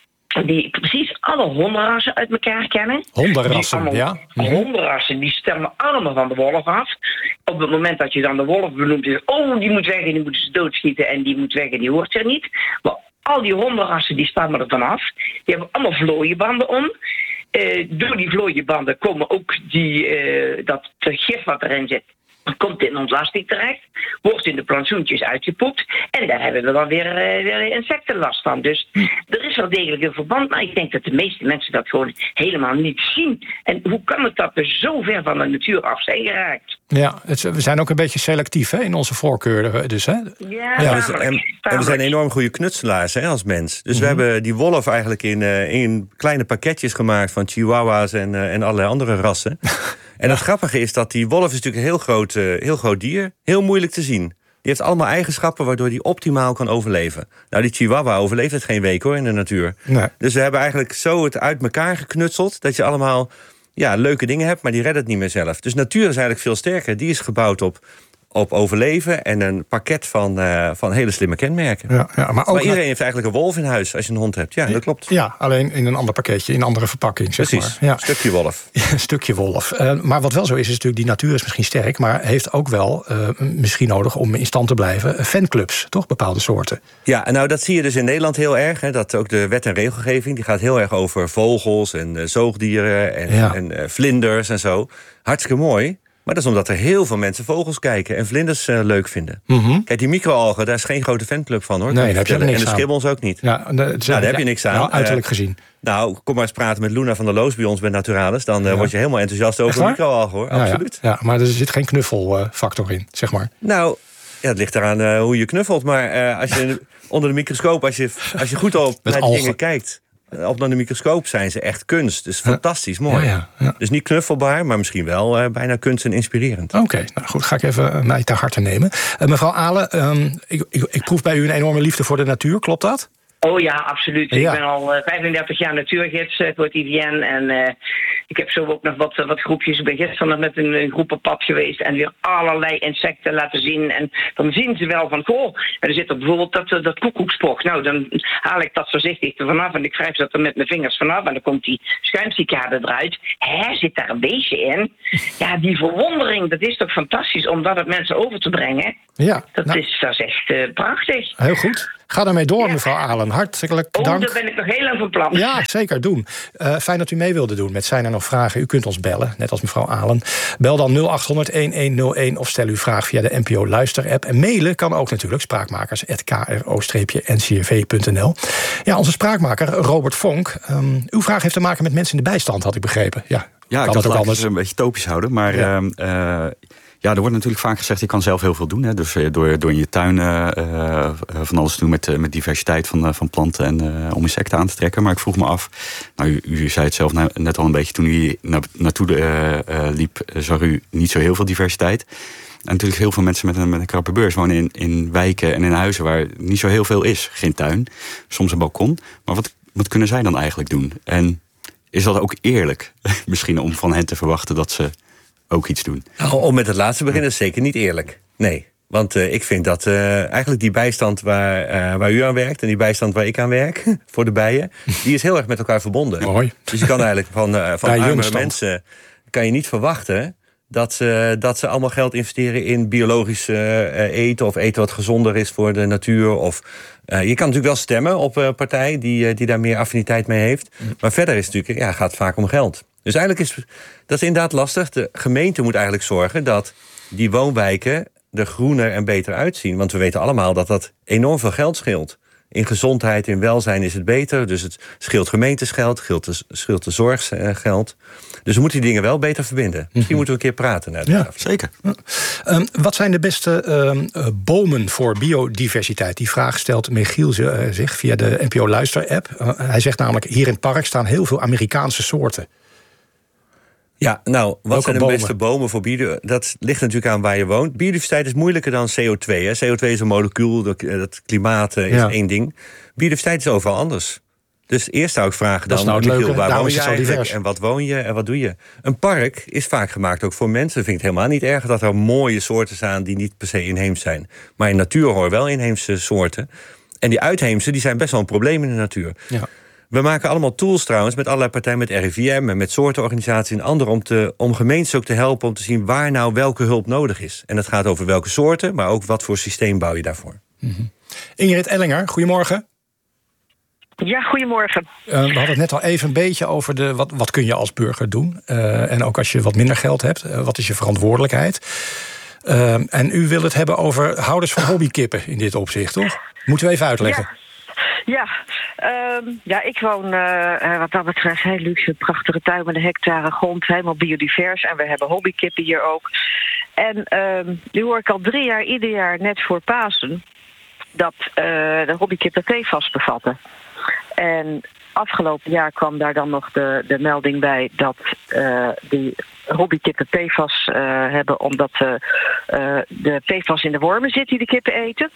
die precies alle hondenrassen uit elkaar kennen. Hondenrassen, allemaal, ja. Mm-hmm. Hondenrassen, die stemmen allemaal van de wolf af. Op het moment dat je dan de wolf benoemt, is oh, die moet weg en die moeten ze doodschieten en die moet weg en die hoort er niet. Maar al die hondenrassen die stammen er vanaf. Die hebben allemaal vlooienbanden om. Uh, door die vlooienbanden komen ook die, uh, dat gif wat erin zit, komt in ontlasting terecht, wordt in de plantsoentjes uitgepoept en daar hebben we dan weer, uh, weer insecten last van. Dus er is wel degelijk een verband, maar ik denk dat de meeste mensen dat gewoon helemaal niet zien. En hoe kan het dat we zo ver van de natuur af zijn geraakt? Ja, het, we zijn ook een beetje selectief hè, in onze voorkeuren. Dus, hè? Ja, ja we, en, en we zijn enorm goede knutselaars hè, als mens. Dus mm-hmm. we hebben die wolf eigenlijk in, uh, in kleine pakketjes gemaakt van chihuahua's en, uh, en allerlei andere rassen. En het grappige is dat die wolf is natuurlijk een heel groot, uh, heel groot dier. Heel moeilijk te zien. Die heeft allemaal eigenschappen waardoor die optimaal kan overleven. Nou, die chihuahua overleeft het geen week hoor in de natuur. Nee. Dus we hebben eigenlijk zo het uit elkaar geknutseld dat je allemaal ja, leuke dingen hebt, maar die redden het niet meer zelf. Dus natuur is eigenlijk veel sterker. Die is gebouwd op, op overleven en een pakket van, uh, van hele slimme kenmerken. Ja, ja, maar ook maar iedereen na... heeft eigenlijk een wolf in huis als je een hond hebt. Ja, dat klopt. Ja, alleen in een ander pakketje, in een andere verpakking. Zeg Precies, maar. Ja. Een stukje wolf. Ja, een stukje wolf. Uh, maar wat wel zo is, is natuurlijk die natuur is misschien sterk, maar heeft ook wel uh, misschien nodig om in stand te blijven fanclubs, toch? Bepaalde soorten. Ja, nou dat zie je dus in Nederland heel erg. Hè, dat ook de wet en regelgeving, die gaat heel erg over vogels en uh, zoogdieren en, ja. en uh, vlinders en zo. Hartstikke mooi. Maar dat is omdat er heel veel mensen vogels kijken en vlinders uh, leuk vinden. Mm-hmm. Kijk, die microalgen, daar is geen grote fanclub van hoor. Nee, daar heb je niks aan. En de schimmels ook niet. Ja, de, nou, daar ja, heb je niks aan. Nou, uiterlijk uh, gezien. Nou, kom maar eens praten met Luna van der Loos bij ons bij Naturalis. Dan uh, ja. word je helemaal enthousiast over microalgen hoor. Ja, absoluut. Ja. ja, maar er zit geen knuffelfactor in, zeg maar. Nou, ja, het ligt eraan uh, hoe je knuffelt. Maar uh, als je onder de microscoop, als je, als je goed op naar die dingen kijkt, op naar de microscoop zijn ze echt kunst. Dus fantastisch mooi. Ja, ja, ja. Dus niet knuffelbaar, maar misschien wel uh, bijna kunst en inspirerend. Oké, okay, nou goed, ga ik even mij ter harte nemen. Uh, mevrouw Alen, um, ik, ik, ik proef bij u een enorme liefde voor de natuur, klopt dat? Oh ja, absoluut. Ja. Ik ben al uh, vijfendertig jaar natuurgids uh, voor het I V N. En uh, ik heb zo ook nog wat, uh, wat groepjes. Ik ben gisteren nog met een, een groep op pad geweest. En weer allerlei insecten laten zien. En dan zien ze wel van, goh, er zit er bijvoorbeeld dat, uh, dat koekoekspog. Nou, dan haal ik dat voorzichtig er vanaf. En ik wrijf dat er met mijn vingers vanaf. En dan komt die schuimcicaden eruit. Hè, zit daar een beestje in? Ja, die verwondering, dat is toch fantastisch om dat op mensen over te brengen. Ja, dat, nou, is, dat is echt uh, prachtig. Heel goed. Ga daarmee door, ja. mevrouw Alen. Hartelijk oh, dank. Daar ben ik nog heel lang van plan. Ja, zeker doen. Uh, fijn dat u mee wilde doen met Zijn er nog vragen. U kunt ons bellen, net als mevrouw Alen. Bel dan nul acht honderd een een nul een of stel uw vraag via de N P O Luister-app. En mailen kan ook natuurlijk, spraakmakers apenstaartje k r o N C R V punt n l. Ja, onze spraakmaker Robert Vonk. Um, uw vraag heeft te maken met mensen in de bijstand, had ik begrepen. Ja, ja kan ik het ook anders een beetje topisch houden, maar... Ja. Uh, uh, Ja, er wordt natuurlijk vaak gezegd, je kan zelf heel veel doen. Hè? Dus door, door in je tuin uh, uh, van alles te doen met, uh, met diversiteit van, uh, van planten en uh, om insecten aan te trekken. Maar ik vroeg me af, nou, u, u zei het zelf net al een beetje, toen u na, naartoe de, uh, uh, liep, zag u niet zo heel veel diversiteit. En natuurlijk heel veel mensen met een, met een krappe beurs wonen in, in wijken en in huizen waar niet zo heel veel is. Geen tuin, soms een balkon. Maar wat, wat kunnen zij dan eigenlijk doen? En is dat ook eerlijk, misschien om van hen te verwachten dat ze... ook iets doen. Nou, om met het laatste te beginnen is zeker niet eerlijk. Nee, want uh, ik vind dat uh, eigenlijk die bijstand waar, uh, waar u aan werkt... en die bijstand waar ik aan werk, voor de bijen... die is heel erg met elkaar verbonden. Mooi. Dus je kan eigenlijk van, uh, van arme mensen... kan je niet verwachten dat ze, dat ze allemaal geld investeren... in biologisch uh, eten of eten wat gezonder is voor de natuur. Of, uh, je kan natuurlijk wel stemmen op een partij die, uh, die daar meer affiniteit mee heeft. Mm. Maar verder is het natuurlijk, ja, gaat het vaak om geld. Dus eigenlijk is dat is inderdaad lastig. De gemeente moet eigenlijk zorgen dat die woonwijken er groener en beter uitzien. Want we weten allemaal dat dat enorm veel geld scheelt. In gezondheid, in welzijn is het beter. Dus het scheelt gemeentesgeld, scheelt de, scheelt de zorggeld. Dus we moeten die dingen wel beter verbinden. Misschien mm-hmm. moeten we een keer praten. Naar de ja, zeker. Um, wat zijn de beste um, uh, bomen voor biodiversiteit? Die vraag stelt Michiel uh, zich via de N P O Luister-app. Uh, hij zegt namelijk, hier in het park staan heel veel Amerikaanse soorten. Ja, nou, wat Welke zijn de bomen? beste bomen voor biodiversiteit? Dat ligt natuurlijk aan waar je woont. Biodiversiteit is moeilijker dan C O twee. Hè. C O twee is een molecuul, dat, dat klimaat uh, is ja. één ding. Biodiversiteit is overal anders. Dus eerst zou ik vragen dan, nou Michiel, waar woon je eigenlijk? En wat woon je en wat doe je? Een park is vaak gemaakt ook voor mensen. Ik vind het helemaal niet erg dat er mooie soorten staan die niet per se inheems zijn. Maar in natuur horen wel inheemse soorten. En die uitheemse die zijn best wel een probleem in de natuur. Ja. We maken allemaal tools trouwens met allerlei partijen, met R I V M en met soortenorganisaties en anderen om, te, om gemeentes ook te helpen om te zien waar nou welke hulp nodig is. En dat gaat over welke soorten, maar ook wat voor systeem bouw je daarvoor. Mm-hmm. Ingrid Ellinger, goedemorgen. Ja, goedemorgen. Uh, we hadden het net al even een beetje over de, wat, wat kun je als burger doen. Uh, en ook als je wat minder geld hebt, uh, wat is je verantwoordelijkheid? Uh, en u wil het hebben over houders van hobbykippen in dit opzicht, toch? Moeten we even uitleggen. Ja. Ja, um, ja, ik woon uh, wat dat betreft heel luxe, prachtige tuin met een hectare grond, helemaal biodivers. En we hebben hobbykippen hier ook. En um, nu hoor ik al drie jaar, ieder jaar net voor Pasen, dat uh, de hobbykippen P F A S bevatten. En afgelopen jaar kwam daar dan nog de, de melding bij dat uh, die hobbykippen P F A S uh, hebben, omdat uh, uh, de P F A S in de wormen zit die de kippen eten.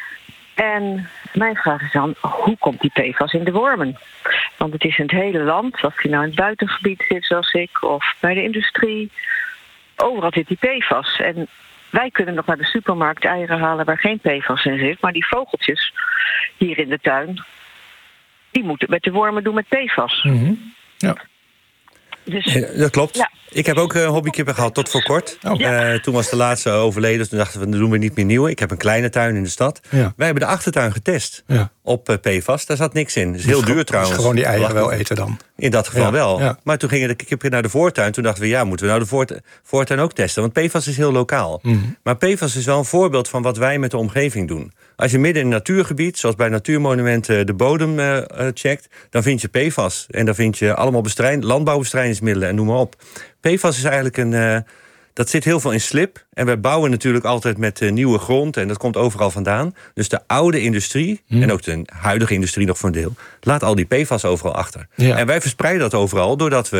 En mijn vraag is dan, hoe komt die P F A S in de wormen? Want het is in het hele land, of je nou in het buitengebied zit zoals ik, of bij de industrie, overal zit die P F A S. En wij kunnen nog naar de supermarkt eieren halen waar geen P F A S in zit, maar die vogeltjes hier in de tuin, die moeten met de wormen doen met P F A S. Mm-hmm. Ja. Dus, ja, dat klopt. Ja. Ik heb ook uh, hobbykippen gehad tot voor kort. Oh. Uh, toen was de laatste overleden, dus toen dachten we, dan doen we niet meer nieuwe. Ik heb een kleine tuin in de stad. Ja. Wij hebben de achtertuin getest ja. op uh, P F A S. Daar zat niks in. Dat is heel duur trouwens. Dus gewoon die eieren wel eten dan? In dat geval ja. wel. Ja. Maar toen gingen de kippen naar de voortuin. Toen dachten we, ja, moeten we nou de voort, voortuin ook testen? Want P F A S is heel lokaal. Mm. Maar P F A S is wel een voorbeeld van wat wij met de omgeving doen. Als je midden in een natuurgebied, zoals bij natuurmonumenten, de bodem uh, uh, checkt, dan vind je P F A S. En dan vind je allemaal bestrijd, landbouwbestrijdingsmiddelen en noem maar op. P F A S is eigenlijk een... Uh, dat zit heel veel in slip. En wij bouwen natuurlijk altijd met uh, nieuwe grond. En dat komt overal vandaan. Dus de oude industrie, hmm. en ook de huidige industrie nog voor een deel, laat al die P F A S overal achter. Ja. En wij verspreiden dat overal doordat we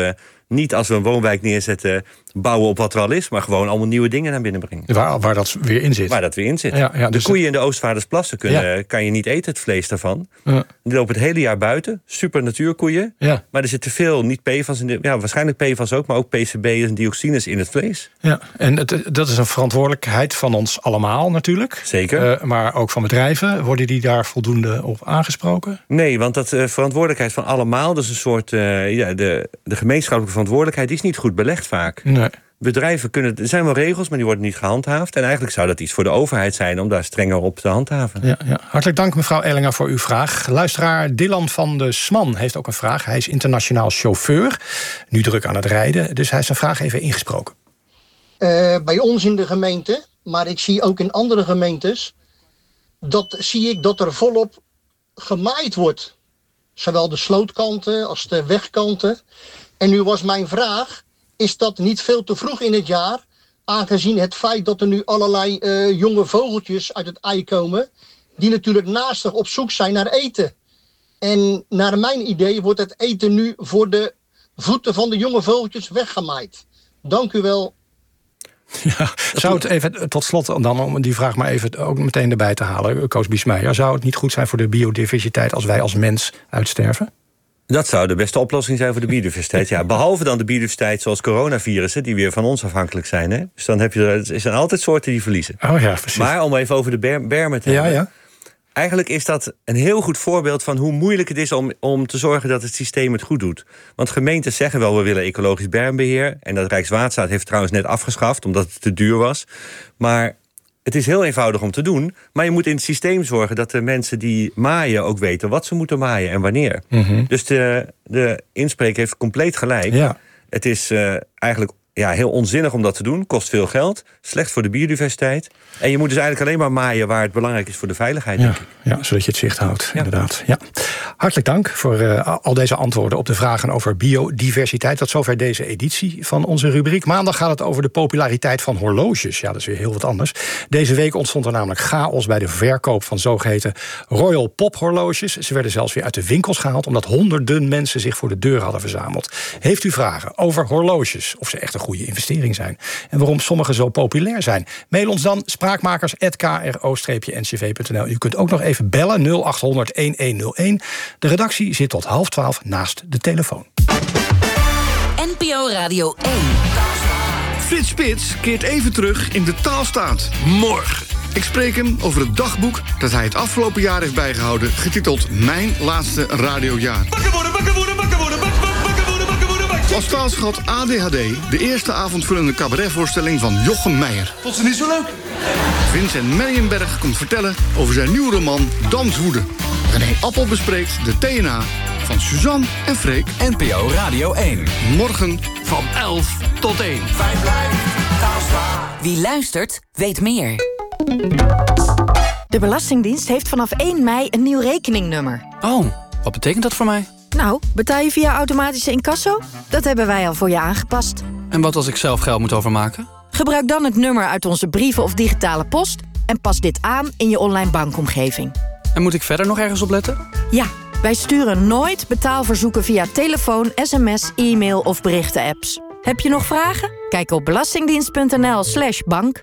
niet als we een woonwijk neerzetten, bouwen op wat er al is, maar gewoon allemaal nieuwe dingen naar binnen brengen. Waar, waar dat weer in zit. Waar dat weer in zit. Ja, ja, dus de koeien in de Oostvaardersplassen kunnen, ja. kan je niet eten, het vlees daarvan. Ja. Die lopen het hele jaar buiten. Super natuurkoeien. Ja. Maar er zit te veel, niet P F A S in de, ja, waarschijnlijk P F A S ook, maar ook P C B's en dioxines in het vlees. Ja, en het, dat is een verantwoordelijkheid van ons allemaal natuurlijk. Zeker. Uh, maar ook van bedrijven. Worden die daar voldoende op aangesproken? Nee, want dat uh, verantwoordelijkheid van allemaal, dus een soort uh, ja, de, de gemeenschappelijke verantwoordelijkheid, die is niet goed belegd vaak. Nee. Bedrijven kunnen, er zijn wel regels, maar die worden niet gehandhaafd. En eigenlijk zou dat iets voor de overheid zijn om daar strenger op te handhaven. Ja, ja. Hartelijk dank mevrouw Ellinger voor uw vraag. Luisteraar Dylan van de Sman heeft ook een vraag. Hij is internationaal chauffeur, nu druk aan het rijden. Dus hij heeft zijn vraag even ingesproken. Uh, bij ons in de gemeente, maar ik zie ook in andere gemeentes, dat zie ik dat er volop gemaaid wordt. Zowel de slootkanten als de wegkanten. En nu was mijn vraag, is dat niet veel te vroeg in het jaar, aangezien het feit dat er nu allerlei uh, jonge vogeltjes uit het ei komen, die natuurlijk naastig op zoek zijn naar eten. En naar mijn idee wordt het eten nu voor de voeten van de jonge vogeltjes weggemaaid. Dank u wel. Ja, zou het even, tot slot dan om die vraag maar even ook meteen erbij te halen, Koos Biesmeijer, zou het niet goed zijn voor de biodiversiteit als wij als mens uitsterven? Dat zou de beste oplossing zijn voor de biodiversiteit. Ja, behalve dan de biodiversiteit zoals coronavirussen, die weer van ons afhankelijk zijn. Hè? Dus dan heb je er, er zijn altijd soorten die verliezen. Oh ja, precies. Maar om even over de ber- bermen te ja, hebben. Ja. Eigenlijk is dat een heel goed voorbeeld van hoe moeilijk het is om, om te zorgen dat het systeem het goed doet. Want gemeenten zeggen wel, we willen ecologisch bermbeheer. En dat Rijkswaterstaat heeft trouwens net afgeschaft, omdat het te duur was. Maar het is heel eenvoudig om te doen. Maar je moet in het systeem zorgen dat de mensen die maaien ook weten wat ze moeten maaien en wanneer. Mm-hmm. Dus de, de inspreker heeft compleet gelijk. Ja. Het is uh, eigenlijk ja, heel onzinnig om dat te doen. Kost veel geld. Slecht voor de biodiversiteit. En je moet dus eigenlijk alleen maar maaien waar het belangrijk is voor de veiligheid. Ja, denk ik. ja, zodat je het zicht houdt, ja. Inderdaad. Ja. Hartelijk dank voor uh, al deze antwoorden op de vragen over biodiversiteit. Tot zover deze editie van onze rubriek. Maandag gaat het over de populariteit van horloges. Ja, dat is weer heel wat anders. Deze week ontstond er namelijk chaos bij de verkoop van zogeheten Royal Pop horloges. Ze werden zelfs weer uit de winkels gehaald, omdat honderden mensen zich voor de deur hadden verzameld. Heeft u vragen over horloges, of ze echt een goede investering zijn en waarom sommige zo populair zijn? Mail ons dan spraakmakers apenstaartje k r o n c v punt n l. U kunt ook nog even bellen nul acht honderd een een nul een. De redactie zit tot half twaalf naast de telefoon. N P O Radio één. Frits Spits keert even terug in de taalstaat. Morgen. Ik spreek hem over het dagboek dat hij het afgelopen jaar heeft bijgehouden, getiteld Mijn Laatste Radiojaar. Wakker worden, wakker worden, wakker worden, wakker worden, wakker worden, wakker worden. Als taalschat A D H D, de eerste avondvullende cabaretvoorstelling van Jochem Meijer. Vond ze niet zo leuk? Vincent Meijenberg komt vertellen over zijn nieuwe roman Danswoede. René Appel bespreekt de T N A van Suzanne en Freek. N P O Radio één. Morgen van elf tot één. Wie luistert, weet meer. De Belastingdienst heeft vanaf één mei een nieuw rekeningnummer. Oh, wat betekent dat voor mij? Nou, betaal je via automatische incasso? Dat hebben wij al voor je aangepast. En wat als ik zelf geld moet overmaken? Gebruik dan het nummer uit onze brieven of digitale post en pas dit aan in je online bankomgeving. En moet ik verder nog ergens op letten? Ja, wij sturen nooit betaalverzoeken via telefoon, sms, e-mail of berichten-apps. Heb je nog vragen? Kijk op belastingdienst.nl slash bank.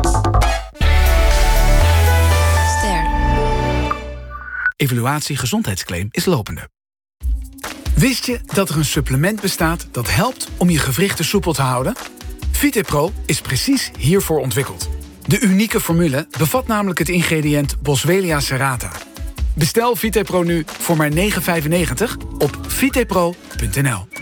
Ster. Evaluatie gezondheidsclaim is lopende. Wist je dat er een supplement bestaat dat helpt om je gewrichten soepel te houden? VitePro is precies hiervoor ontwikkeld. De unieke formule bevat namelijk het ingrediënt Boswellia serrata. Bestel VitePro nu voor maar negen vijfennegentig op vitepro punt n l.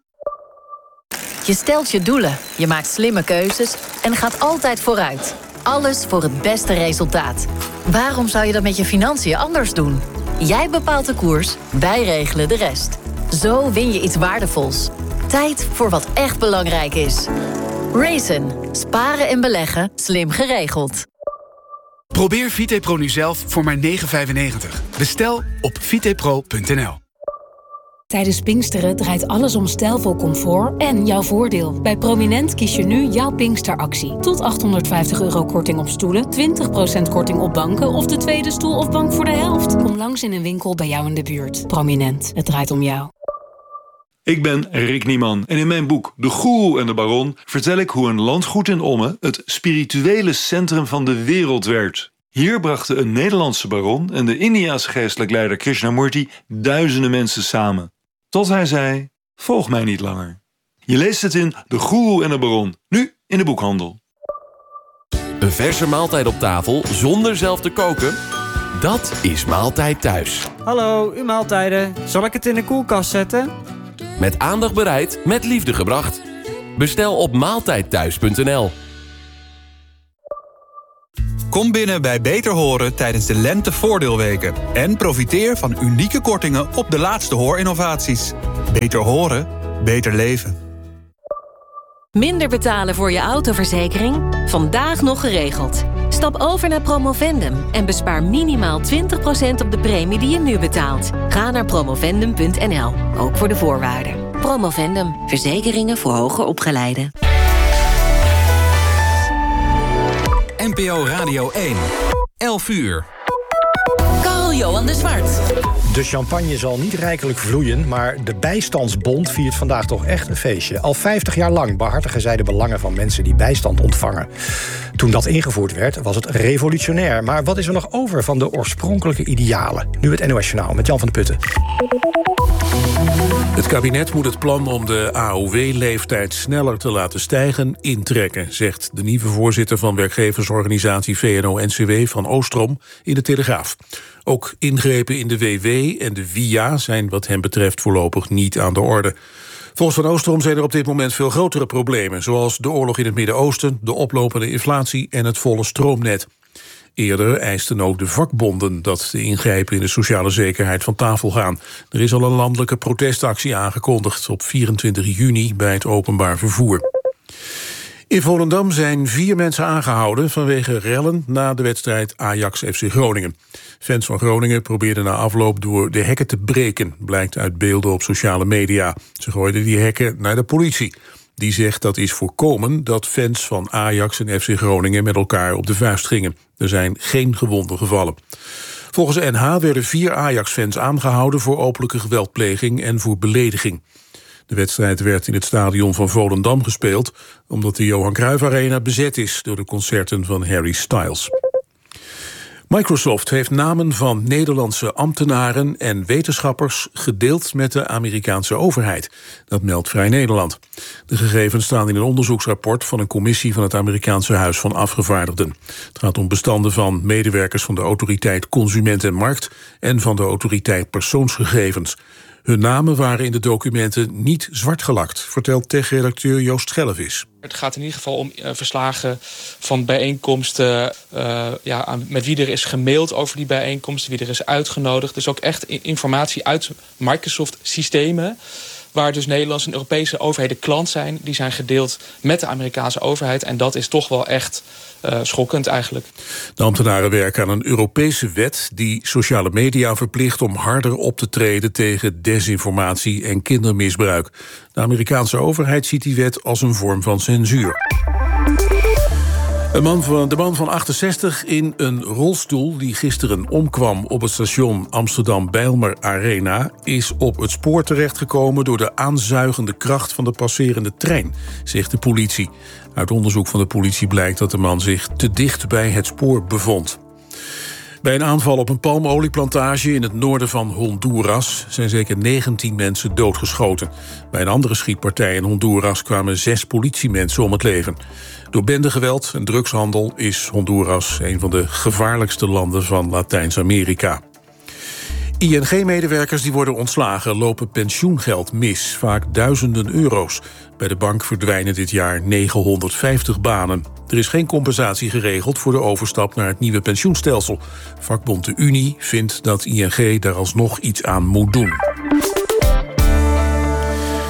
Je stelt je doelen, je maakt slimme keuzes en gaat altijd vooruit. Alles voor het beste resultaat. Waarom zou je dat met je financiën anders doen? Jij bepaalt de koers, wij regelen de rest. Zo win je iets waardevols. Tijd voor wat echt belangrijk is. Raisin. Sparen en beleggen. Slim geregeld. Probeer VitePro nu zelf voor maar negen vijfennegentig. Bestel op vitepro punt n l. Tijdens Pinksteren draait alles om stijlvol comfort en jouw voordeel. Bij Prominent kies je nu jouw Pinksteractie. Tot achthonderdvijftig euro korting op stoelen, twintig procent korting op banken of de tweede stoel of bank voor de helft. Kom langs in een winkel bij jou in de buurt. Prominent, het draait om jou. Ik ben Rick Nieman en in mijn boek De Goeroe en de Baron vertel ik hoe een landgoed in Ommen het spirituele centrum van de wereld werd. Hier brachten een Nederlandse baron en de Indiase geestelijk leider Krishnamurti duizenden mensen samen. Tot hij zei, volg mij niet langer. Je leest het in De Goeroe en de Baron, nu in de boekhandel. Een verse maaltijd op tafel zonder zelf te koken? Dat is Maaltijd Thuis. Hallo, uw maaltijden. Zal ik het in de koelkast zetten? Met aandacht bereid, met liefde gebracht. Bestel op maaltijdthuis punt n l. Kom binnen bij Beter Horen tijdens de lentevoordeelweken. En profiteer van unieke kortingen op de laatste hoorinnovaties. Beter horen, beter leven. Minder betalen voor je autoverzekering? Vandaag nog geregeld. Stap over naar Promovendum en bespaar minimaal twintig procent op de premie die je nu betaalt. Ga naar promovendum punt n l, ook voor de voorwaarden. Promovendum, verzekeringen voor hoger opgeleiden. N P O Radio één, elf uur. Carl-Johan de Zwart. De champagne zal niet rijkelijk vloeien, maar de Bijstandsbond viert vandaag toch echt een feestje. Al vijftig jaar lang behartigen zij de belangen van mensen die bijstand ontvangen. Toen dat ingevoerd werd, was het revolutionair. Maar wat is er nog over van de oorspronkelijke idealen? Nu het N O S-journaal met Jan van de Putten. Het kabinet moet het plan om de A O W-leeftijd sneller te laten stijgen intrekken, zegt de nieuwe voorzitter van werkgeversorganisatie V N O N C W van Oostrom in de Telegraaf. Ook ingrepen in de W W en de V I A zijn wat hem betreft voorlopig niet aan de orde. Volgens Van Oostrom zijn er op dit moment veel grotere problemen, zoals de oorlog in het Midden-Oosten, de oplopende inflatie en het volle stroomnet. Eerder eisten ook de vakbonden dat de ingrepen in de sociale zekerheid van tafel gaan. Er is al een landelijke protestactie aangekondigd op vierentwintig juni bij het openbaar vervoer. In Volendam zijn vier mensen aangehouden vanwege rellen na de wedstrijd Ajax-F C Groningen. Fans van Groningen probeerden na afloop door de hekken te breken, blijkt uit beelden op sociale media. Ze gooiden die hekken naar de politie. Die zegt dat is voorkomen dat fans van Ajax en F C Groningen met elkaar op de vuist gingen. Er zijn geen gewonden gevallen. Volgens de N H werden vier Ajax-fans aangehouden voor openlijke geweldpleging en voor belediging. De wedstrijd werd in het stadion van Volendam gespeeld, omdat de Johan Cruijff Arena bezet is door de concerten van Harry Styles. Microsoft heeft namen van Nederlandse ambtenaren en wetenschappers gedeeld met de Amerikaanse overheid. Dat meldt Vrij Nederland. De gegevens staan in een onderzoeksrapport van een commissie van het Amerikaanse Huis van Afgevaardigden. Het gaat om bestanden van medewerkers van de autoriteit Consument en Markt en van de autoriteit Persoonsgegevens. Hun namen waren in de documenten niet zwartgelakt, vertelt tech-redacteur Joost Schellevis. Het gaat in ieder geval om uh, verslagen van bijeenkomsten, uh, ja, aan, met wie er is gemaild over die bijeenkomsten, wie er is uitgenodigd. Dus ook echt informatie uit Microsoft-systemen, waar dus Nederlandse en Europese overheden klant zijn. Die zijn gedeeld met de Amerikaanse overheid. En dat is toch wel echt uh, schokkend eigenlijk. De ambtenaren werken aan een Europese wet die sociale media verplicht om harder op te treden tegen desinformatie en kindermisbruik. De Amerikaanse overheid ziet die wet als een vorm van censuur. Een man van, de man van achtenzestig in een rolstoel die gisteren omkwam op het station Amsterdam-Bijlmer Arena is op het spoor terechtgekomen door de aanzuigende kracht van de passerende trein, zegt de politie. Uit onderzoek van de politie blijkt dat de man zich te dicht bij het spoor bevond. Bij een aanval op een palmolieplantage in het noorden van Honduras zijn zeker negentien mensen doodgeschoten. Bij een andere schietpartij in Honduras kwamen zes politiemensen om het leven. Door bendegeweld en drugshandel is Honduras een van de gevaarlijkste landen van Latijns-Amerika. I N G-medewerkers die worden ontslagen lopen pensioengeld mis, vaak duizenden euro's. Bij de bank verdwijnen dit jaar negenhonderdvijftig banen. Er is geen compensatie geregeld voor de overstap naar het nieuwe pensioenstelsel. Vakbond de Unie vindt dat I N G daar alsnog iets aan moet doen.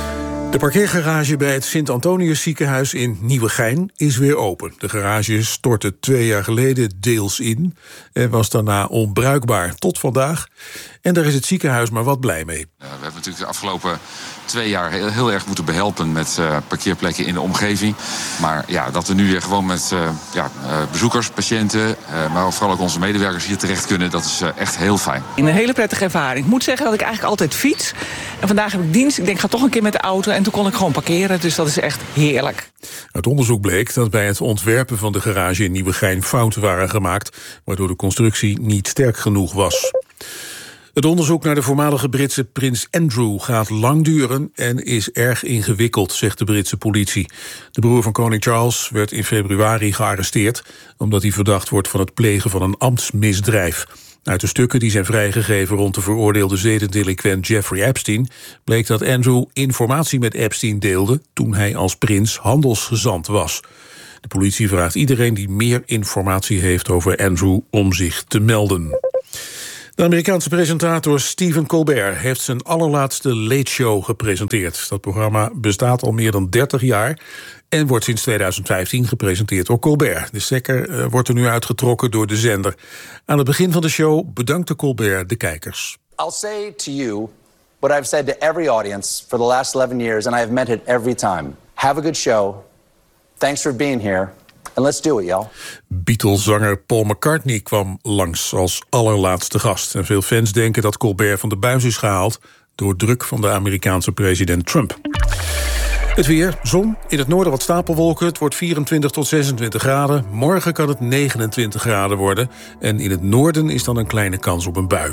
De parkeergarage bij het Sint-Antonius ziekenhuis in Nieuwegein is weer open. De garage stortte twee jaar geleden deels in en was daarna onbruikbaar tot vandaag. En daar is het ziekenhuis maar wat blij mee. Uh, we hebben natuurlijk de afgelopen twee jaar heel, heel erg moeten behelpen met uh, parkeerplekken in de omgeving. Maar ja, dat we nu weer gewoon met uh, ja, uh, bezoekers, patiënten, uh, maar vooral ook onze medewerkers hier terecht kunnen, dat is uh, echt heel fijn. Een hele prettige ervaring. Ik moet zeggen dat ik eigenlijk altijd fiets. En vandaag heb ik dienst. Ik denk, ik ga toch een keer met de auto. En toen kon ik gewoon parkeren. Dus dat is echt heerlijk. Uit onderzoek bleek dat bij het ontwerpen van de garage in Nieuwegein fouten waren gemaakt, waardoor de constructie niet sterk genoeg was. Het onderzoek naar de voormalige Britse prins Andrew gaat lang duren en is erg ingewikkeld, zegt de Britse politie. De broer van koning Charles werd in februari gearresteerd omdat hij verdacht wordt van het plegen van een ambtsmisdrijf. Uit de stukken die zijn vrijgegeven rond de veroordeelde zedendelinquent Jeffrey Epstein bleek dat Andrew informatie met Epstein deelde toen hij als prins handelsgezant was. De politie vraagt iedereen die meer informatie heeft over Andrew om zich te melden. De Amerikaanse presentator Stephen Colbert heeft zijn allerlaatste Late Show gepresenteerd. Dat programma bestaat al meer dan dertig jaar en wordt sinds tweeduizend vijftien gepresenteerd door Colbert. De stekker uh, wordt er nu uitgetrokken door de zender. Aan het begin van de show bedankte Colbert de kijkers. I'll say to you what I've said to every audience for the last eleven years, and I have meant it every time. Have a good show. Thanks for being here. And let's do it, y'all. Beatles-zanger Paul McCartney kwam langs als allerlaatste gast. En veel fans denken dat Colbert van de buis is gehaald door druk van de Amerikaanse president Trump. Het weer, zon, in het noorden wat stapelwolken. Het wordt vierentwintig tot zesentwintig graden. Morgen kan het negenentwintig graden worden. En in het noorden is dan een kleine kans op een bui.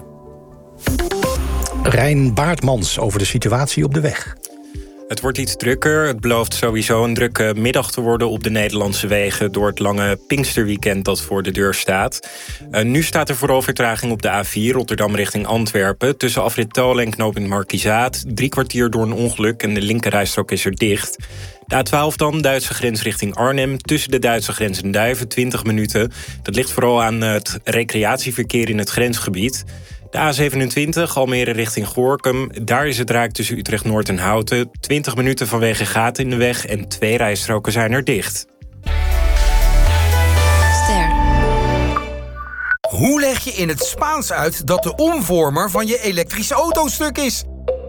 Rijn Baartmans over de situatie op de weg. Het wordt iets drukker. Het belooft sowieso een drukke middag te worden op de Nederlandse wegen door het lange Pinksterweekend dat voor de deur staat. Uh, nu staat er vooral vertraging op de A vier Rotterdam richting Antwerpen. Tussen afrit Tolen en knooppunt Markizaat. Drie kwartier door een ongeluk en de linkerrijstrook is er dicht. De A twaalf dan, Duitse grens richting Arnhem. Tussen de Duitse grens en Duiven, twintig minuten. Dat ligt vooral aan het recreatieverkeer in het grensgebied. De A zevenentwintig, Almere richting Gorinchem. Daar is het raak tussen Utrecht Noord en Houten. twintig minuten vanwege gaten in de weg en twee rijstroken zijn er dicht. Ster. Hoe leg je in het Spaans uit dat de omvormer van je elektrische auto stuk is?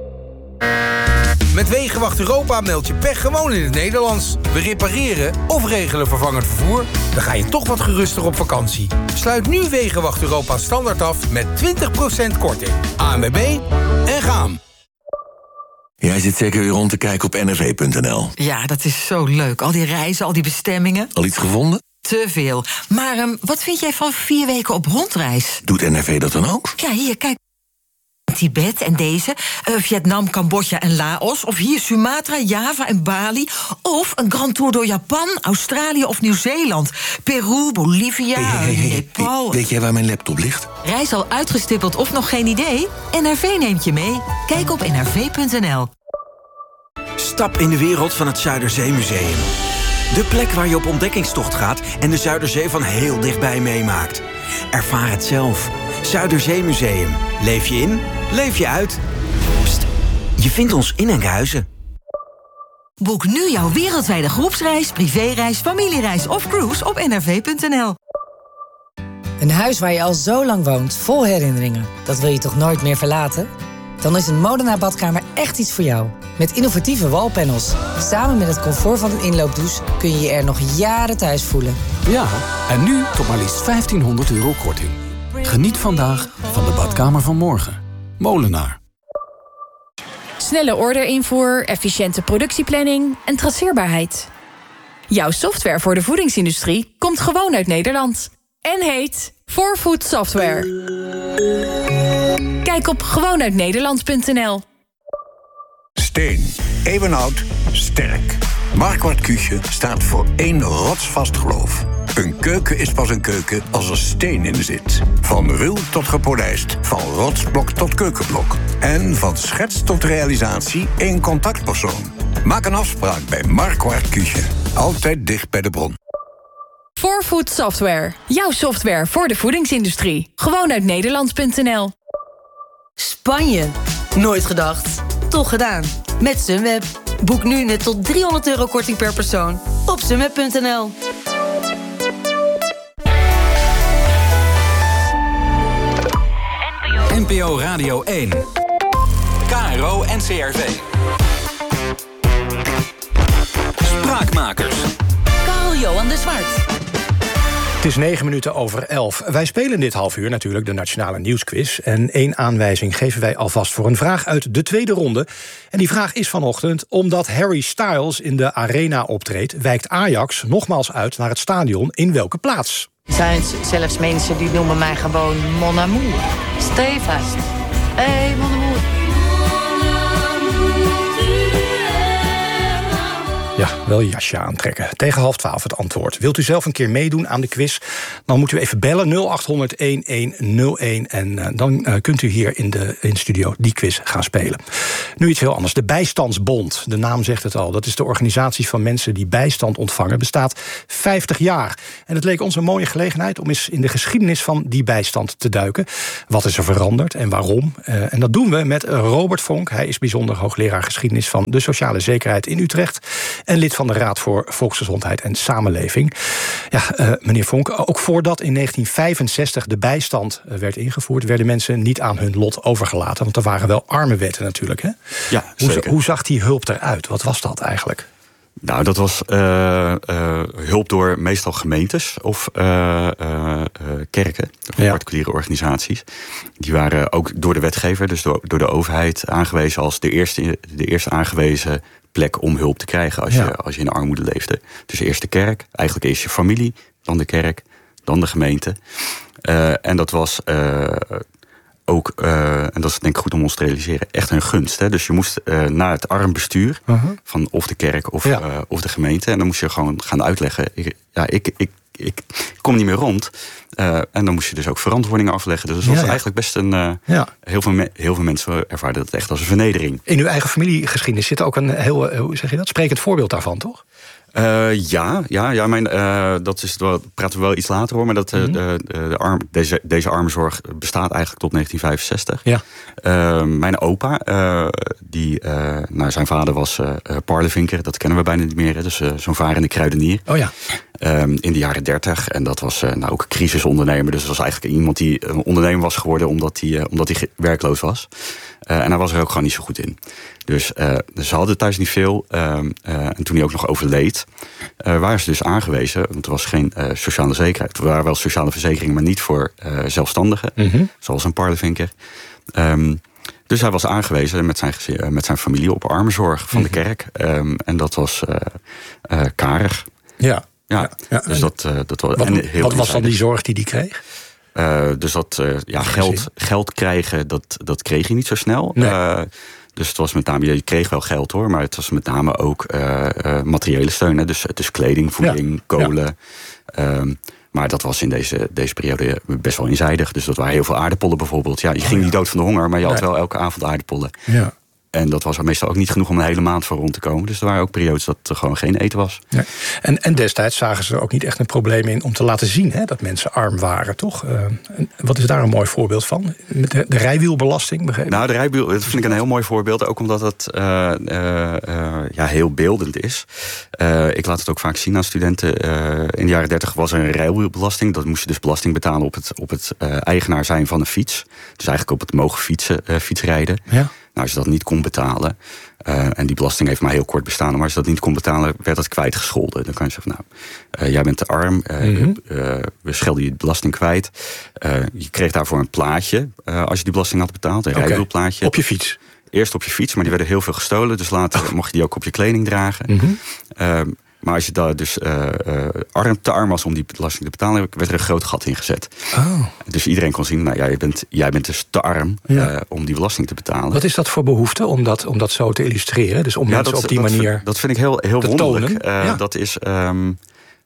Met Wegenwacht Europa meld je pech gewoon in het Nederlands. We repareren of regelen vervangend vervoer. Dan ga je toch wat geruster op vakantie. Sluit nu Wegenwacht Europa standaard af met twintig procent korting. A N W B en gaan. Jij zit zeker weer rond te kijken op N R V punt N L. Ja, dat is zo leuk. Al die reizen, al die bestemmingen. Al iets gevonden? Te veel. Maar um, wat vind jij van vier weken op rondreis? Doet N R V dat dan ook? Ja, hier, kijk. Tibet en deze, uh, Vietnam, Cambodja en Laos... of hier Sumatra, Java en Bali... of een grand tour door Japan, Australië of Nieuw-Zeeland... Peru, Bolivia, hey, hey, hey, Nepal... Hey, weet jij waar mijn laptop ligt? Reis al uitgestippeld of nog geen idee? N R V neemt je mee. Kijk op N R V punt N L. Stap in de wereld van het Zuiderzeemuseum. De plek waar je op ontdekkingstocht gaat... en de Zuiderzee van heel dichtbij meemaakt. Ervaar het zelf. Zuiderzeemuseum. Leef je in, leef je uit. Pst, je vindt ons in Enkhuizen. Boek nu jouw wereldwijde groepsreis, privéreis, familiereis of cruise op N R V punt N L. Een huis waar je al zo lang woont, vol herinneringen. Dat wil je toch nooit meer verlaten? Dan is een Modena badkamer echt iets voor jou. Met innovatieve wallpanels. Samen met het comfort van een inloopdouche kun je je er nog jaren thuis voelen. Ja, en nu tot maar liefst vijftienhonderd euro korting. Geniet vandaag van de badkamer van morgen. Molenaar. Snelle orderinvoer, efficiënte productieplanning en traceerbaarheid. Jouw software voor de voedingsindustrie komt gewoon uit Nederland. En heet four food Software. Kijk op gewoon uit nederland punt N L. Steen. Eeuwenoud. Sterk. Marquardt Küche staat voor één rotsvast geloof. Een keuken is pas een keuken als er steen in zit. Van ruw tot gepolijst. Van rotsblok tot keukenblok. En van schets tot realisatie één contactpersoon. Maak een afspraak bij Marquardt Küche. Altijd dicht bij de bron. four food Software. Jouw software voor de voedingsindustrie. Gewoon uit nederland punt N L. Spanje. Nooit gedacht. Toch gedaan. Met Sunweb. Boek nu net tot driehonderd euro korting per persoon op sunweb punt n l. N P O Radio één. K R O N C R V. Spraakmakers. Karel-Johan de Zwart. Het is negen minuten over elf. Wij spelen dit half uur natuurlijk de Nationale Nieuwsquiz. En één aanwijzing geven wij alvast voor een vraag uit de tweede ronde. En die vraag is vanochtend: omdat Harry Styles in de Arena optreedt, wijkt Ajax nogmaals uit naar het stadion in welke plaats? Er zijn zelfs mensen die noemen mij gewoon Mon Amour. Stevast. Hé, hey, Mon Amour. Ja, wel je jasje aantrekken. Tegen half twaalf het antwoord. Wilt u zelf een keer meedoen aan de quiz? Dan moet u even bellen nul acht honderd elf nul een. En uh, dan uh, kunt u hier in de, in de studio die quiz gaan spelen. Nu iets heel anders. De Bijstandsbond. De naam zegt het al. Dat is de organisatie van mensen die bijstand ontvangen. Bestaat vijftig jaar. En het leek ons een mooie gelegenheid om eens in de geschiedenis van die bijstand te duiken. Wat is er veranderd en waarom? Uh, en dat doen we met Robert Vonk. Hij is bijzonder hoogleraar geschiedenis van de sociale zekerheid in Utrecht. En lid van de Raad voor Volksgezondheid en Samenleving. Ja, uh, meneer Vonk, ook voordat in negentien vijfenzestig de bijstand werd ingevoerd, werden mensen niet aan hun lot overgelaten. Want er waren wel armenwetten natuurlijk. Hè? Ja, hoe, zeker. hoe zag die hulp eruit? Wat was dat eigenlijk? Nou, dat was uh, uh, hulp door meestal gemeentes of uh, uh, uh, kerken, of ja. particuliere organisaties. Die waren ook door de wetgever, dus door, door de overheid, aangewezen als de eerste, de eerste aangewezen plek om hulp te krijgen als, ja. je, als je in armoede leefde. Dus eerst de kerk, eigenlijk eerst je familie, dan de kerk, dan de gemeente. Uh, en dat was uh, ook, uh, en dat is denk ik goed om ons te realiseren, echt een gunst. Hè? Dus je moest uh, naar het armbestuur uh-huh. van of de kerk of, ja. uh, of de gemeente. En dan moest je gewoon gaan uitleggen, ik, ja, ik, ik, ik kom niet meer rond. Uh, en dan moest je dus ook verantwoordingen afleggen. Dus dat was ja, ja. eigenlijk best een... Uh, ja. heel, veel me- heel veel mensen ervaren dat echt als een vernedering. In uw eigen familiegeschiedenis zit ook een heel, hoe zeg je dat, sprekend voorbeeld daarvan, toch? Uh, ja, ja, ja mijn, uh, dat is, daar praten we wel iets later hoor. Maar dat, uh, mm-hmm. de, de arm, deze, deze armenzorg bestaat eigenlijk tot negentien vijfenzestig. Ja. Uh, mijn opa, uh, die, uh, nou, zijn vader was uh, parlevinker. Dat kennen we bijna niet meer. Hè, dus uh, zo'n varende kruidenier. Oh ja. Um, in de jaren dertig. En dat was uh, nou, ook een crisisondernemer. Dus dat was eigenlijk iemand die een ondernemer was geworden omdat hij, uh, omdat hij werkloos was. Uh, en hij was er ook gewoon niet zo goed in. Dus, uh, dus ze hadden thuis niet veel. Uh, uh, en toen hij ook nog overleed, uh, waren ze dus aangewezen. Want er was geen uh, sociale zekerheid. Er waren wel sociale verzekeringen, maar niet voor uh, zelfstandigen. Mm-hmm. Zoals een parlevinker. Um, dus hij was aangewezen met zijn, uh, met zijn familie op armenzorg van mm-hmm. de kerk. Um, en dat was uh, uh, karig. Ja. Ja, ja, ja. Dus dat, uh, dat was, wat en heel wat was dan die zorg die hij kreeg? Uh, dus dat uh, ja, geld, geld krijgen, dat, dat kreeg je niet zo snel. Nee. Uh, dus het was met name, je kreeg wel geld hoor, maar het was met name ook uh, uh, materiële steun. Hè? Dus, dus kleding, voeding, ja. kolen. Ja. Um, maar dat was in deze, deze periode best wel eenzijdig. Dus dat waren heel veel aardappelen bijvoorbeeld. Ja, je ging oh, ja. niet dood van de honger, maar je had nee. wel elke avond aardappelen. Ja. En dat was er meestal ook niet genoeg om een hele maand voor rond te komen. Dus er waren ook periodes dat er gewoon geen eten was. Ja. En, en destijds zagen ze er ook niet echt een probleem in om te laten zien hè, dat mensen arm waren, toch? Uh, wat is daar een mooi voorbeeld van? Met de, de rijwielbelasting, begrepen? Nou, de rijwiel, dat vind ik een heel mooi voorbeeld. Ook omdat het uh, uh, uh, ja, heel beeldend is. Uh, ik laat het ook vaak zien aan studenten. Uh, in de jaren dertig was er een rijwielbelasting. Dat moest je dus belasting betalen op het, op het uh, eigenaar zijn van een fiets. Dus eigenlijk op het mogen fietsen, uh, fietsrijden. Ja. Nou, als je dat niet kon betalen, uh, en die belasting heeft maar heel kort bestaan, maar als je dat niet kon betalen, werd dat kwijtgescholden. Dan kan je zeggen, nou, uh, jij bent te arm, uh, mm-hmm. uh, we schelden je belasting kwijt. Uh, je kreeg daarvoor een plaatje, uh, als je die belasting had betaald, een okay. rijwielplaatje. Op je fiets? Eerst op je fiets, maar die werden heel veel gestolen, dus later oh. mocht je die ook op je kleding dragen. Mm-hmm. Uh, Maar als je daar dus uh, uh, arm, te arm was om die belasting te betalen, werd er een groot gat in gezet. Oh. Dus iedereen kon zien, nou ja, jij bent, jij bent dus te arm ja. uh, om die belasting te betalen. Wat is dat voor behoefte om dat, om dat zo te illustreren? Dus om ja, mensen dat, op die dat manier vind, dat vind ik heel, heel te wonderlijk. tonen. Uh, ja. Dat is um,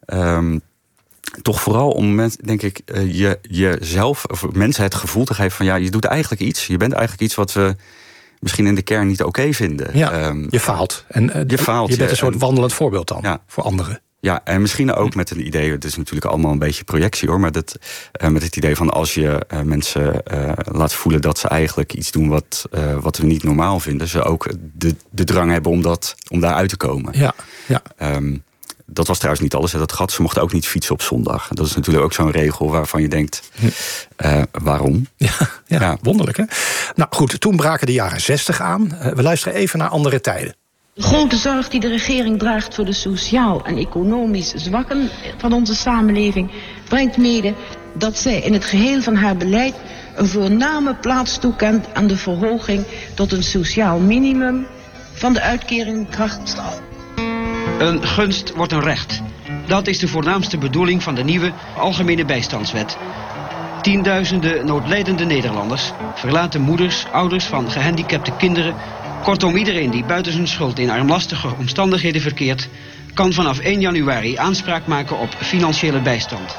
um, toch vooral om mensen, denk ik, uh, je, jezelf, of mensen het gevoel te geven van ja, je doet eigenlijk iets. Je bent eigenlijk iets wat we misschien in de kern niet oké okay vinden. Ja, um, je faalt. En uh, je faalt. Je bent ja, een soort en, wandelend voorbeeld dan ja. voor anderen. Ja, en misschien ook met een idee, het is natuurlijk allemaal een beetje projectie hoor, maar dat, uh, met het idee van als je uh, mensen uh, laat voelen dat ze eigenlijk iets doen wat, uh, wat we niet normaal vinden, ze ook de, de drang hebben om, dat, om daar uit te komen. Ja, ja. Um, dat was trouwens niet alles, hè, dat gat. Ze mochten ook niet fietsen op zondag. Dat is natuurlijk ook zo'n regel waarvan je denkt, uh, waarom? Ja, ja, ja, wonderlijk hè. Nou goed, toen braken de jaren zestig aan. Uh, we luisteren even naar andere tijden. De grote zorg die de regering draagt voor de sociaal en economisch zwakken van onze samenleving brengt mede dat zij in het geheel van haar beleid een voorname plaats toekent aan de verhoging tot een sociaal minimum van de uitkering kracht. Een gunst wordt een recht. Dat is de voornaamste bedoeling van de nieuwe Algemene Bijstandswet. Tienduizenden noodlijdende Nederlanders, verlaten moeders, ouders van gehandicapte kinderen, kortom iedereen die buiten zijn schuld in armlastige omstandigheden verkeert, kan vanaf één januari aanspraak maken op financiële bijstand.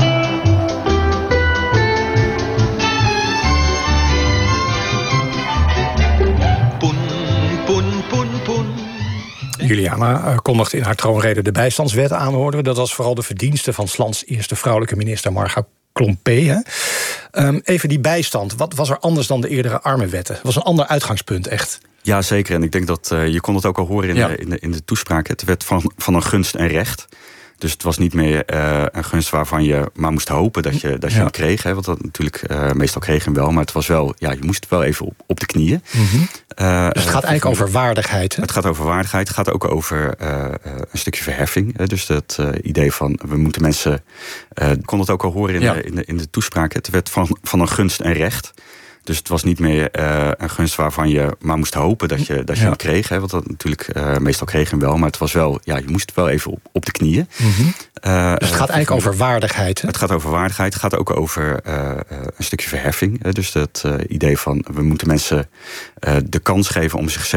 Poen, poen, poen, poen. Juliana kondigde in haar troonrede de bijstandswet aan, hoorden we. Dat was vooral de verdienste van 's lands eerste vrouwelijke minister Marga Klompé. Hè? Um, even die bijstand. Wat was er anders dan de eerdere armenwetten? Het was een ander uitgangspunt, echt. Ja, zeker. En ik denk dat, uh, je kon het ook al horen in, ja. de, in, de, in de toespraak. Het werd van, van een gunst en recht. Dus het was niet meer uh, een gunst waarvan je maar moest hopen dat je, dat je ja. hem kreeg. Hè, want dat natuurlijk, uh, meestal kreeg je hem wel. Maar het was wel, ja, je moest wel even op, op de knieën. Mm-hmm. Uh, dus het gaat eigenlijk over waardigheid. Hè? Het gaat over waardigheid. Het gaat ook over uh, een stukje verheffing. Hè, dus dat uh, idee van, we moeten mensen... Uh, ik kon het ook al horen in, ja. de, in, de, in de toespraak. Het werd van, van een gunst en recht. Dus het was niet meer uh, een gunst waarvan je maar moest hopen dat je, dat je ja. hem kreeg. Hè, want dat natuurlijk, uh, meestal kreeg je hem wel. Maar het was wel, ja, je moest wel even op, op de knieën. Mm-hmm. Uh, dus het gaat uh, eigenlijk over waardigheid. Hè? Het gaat over waardigheid. Het gaat ook over uh, een stukje verheffing. Hè, dus dat uh, idee van, we moeten mensen uh, de kans geven om zichzelf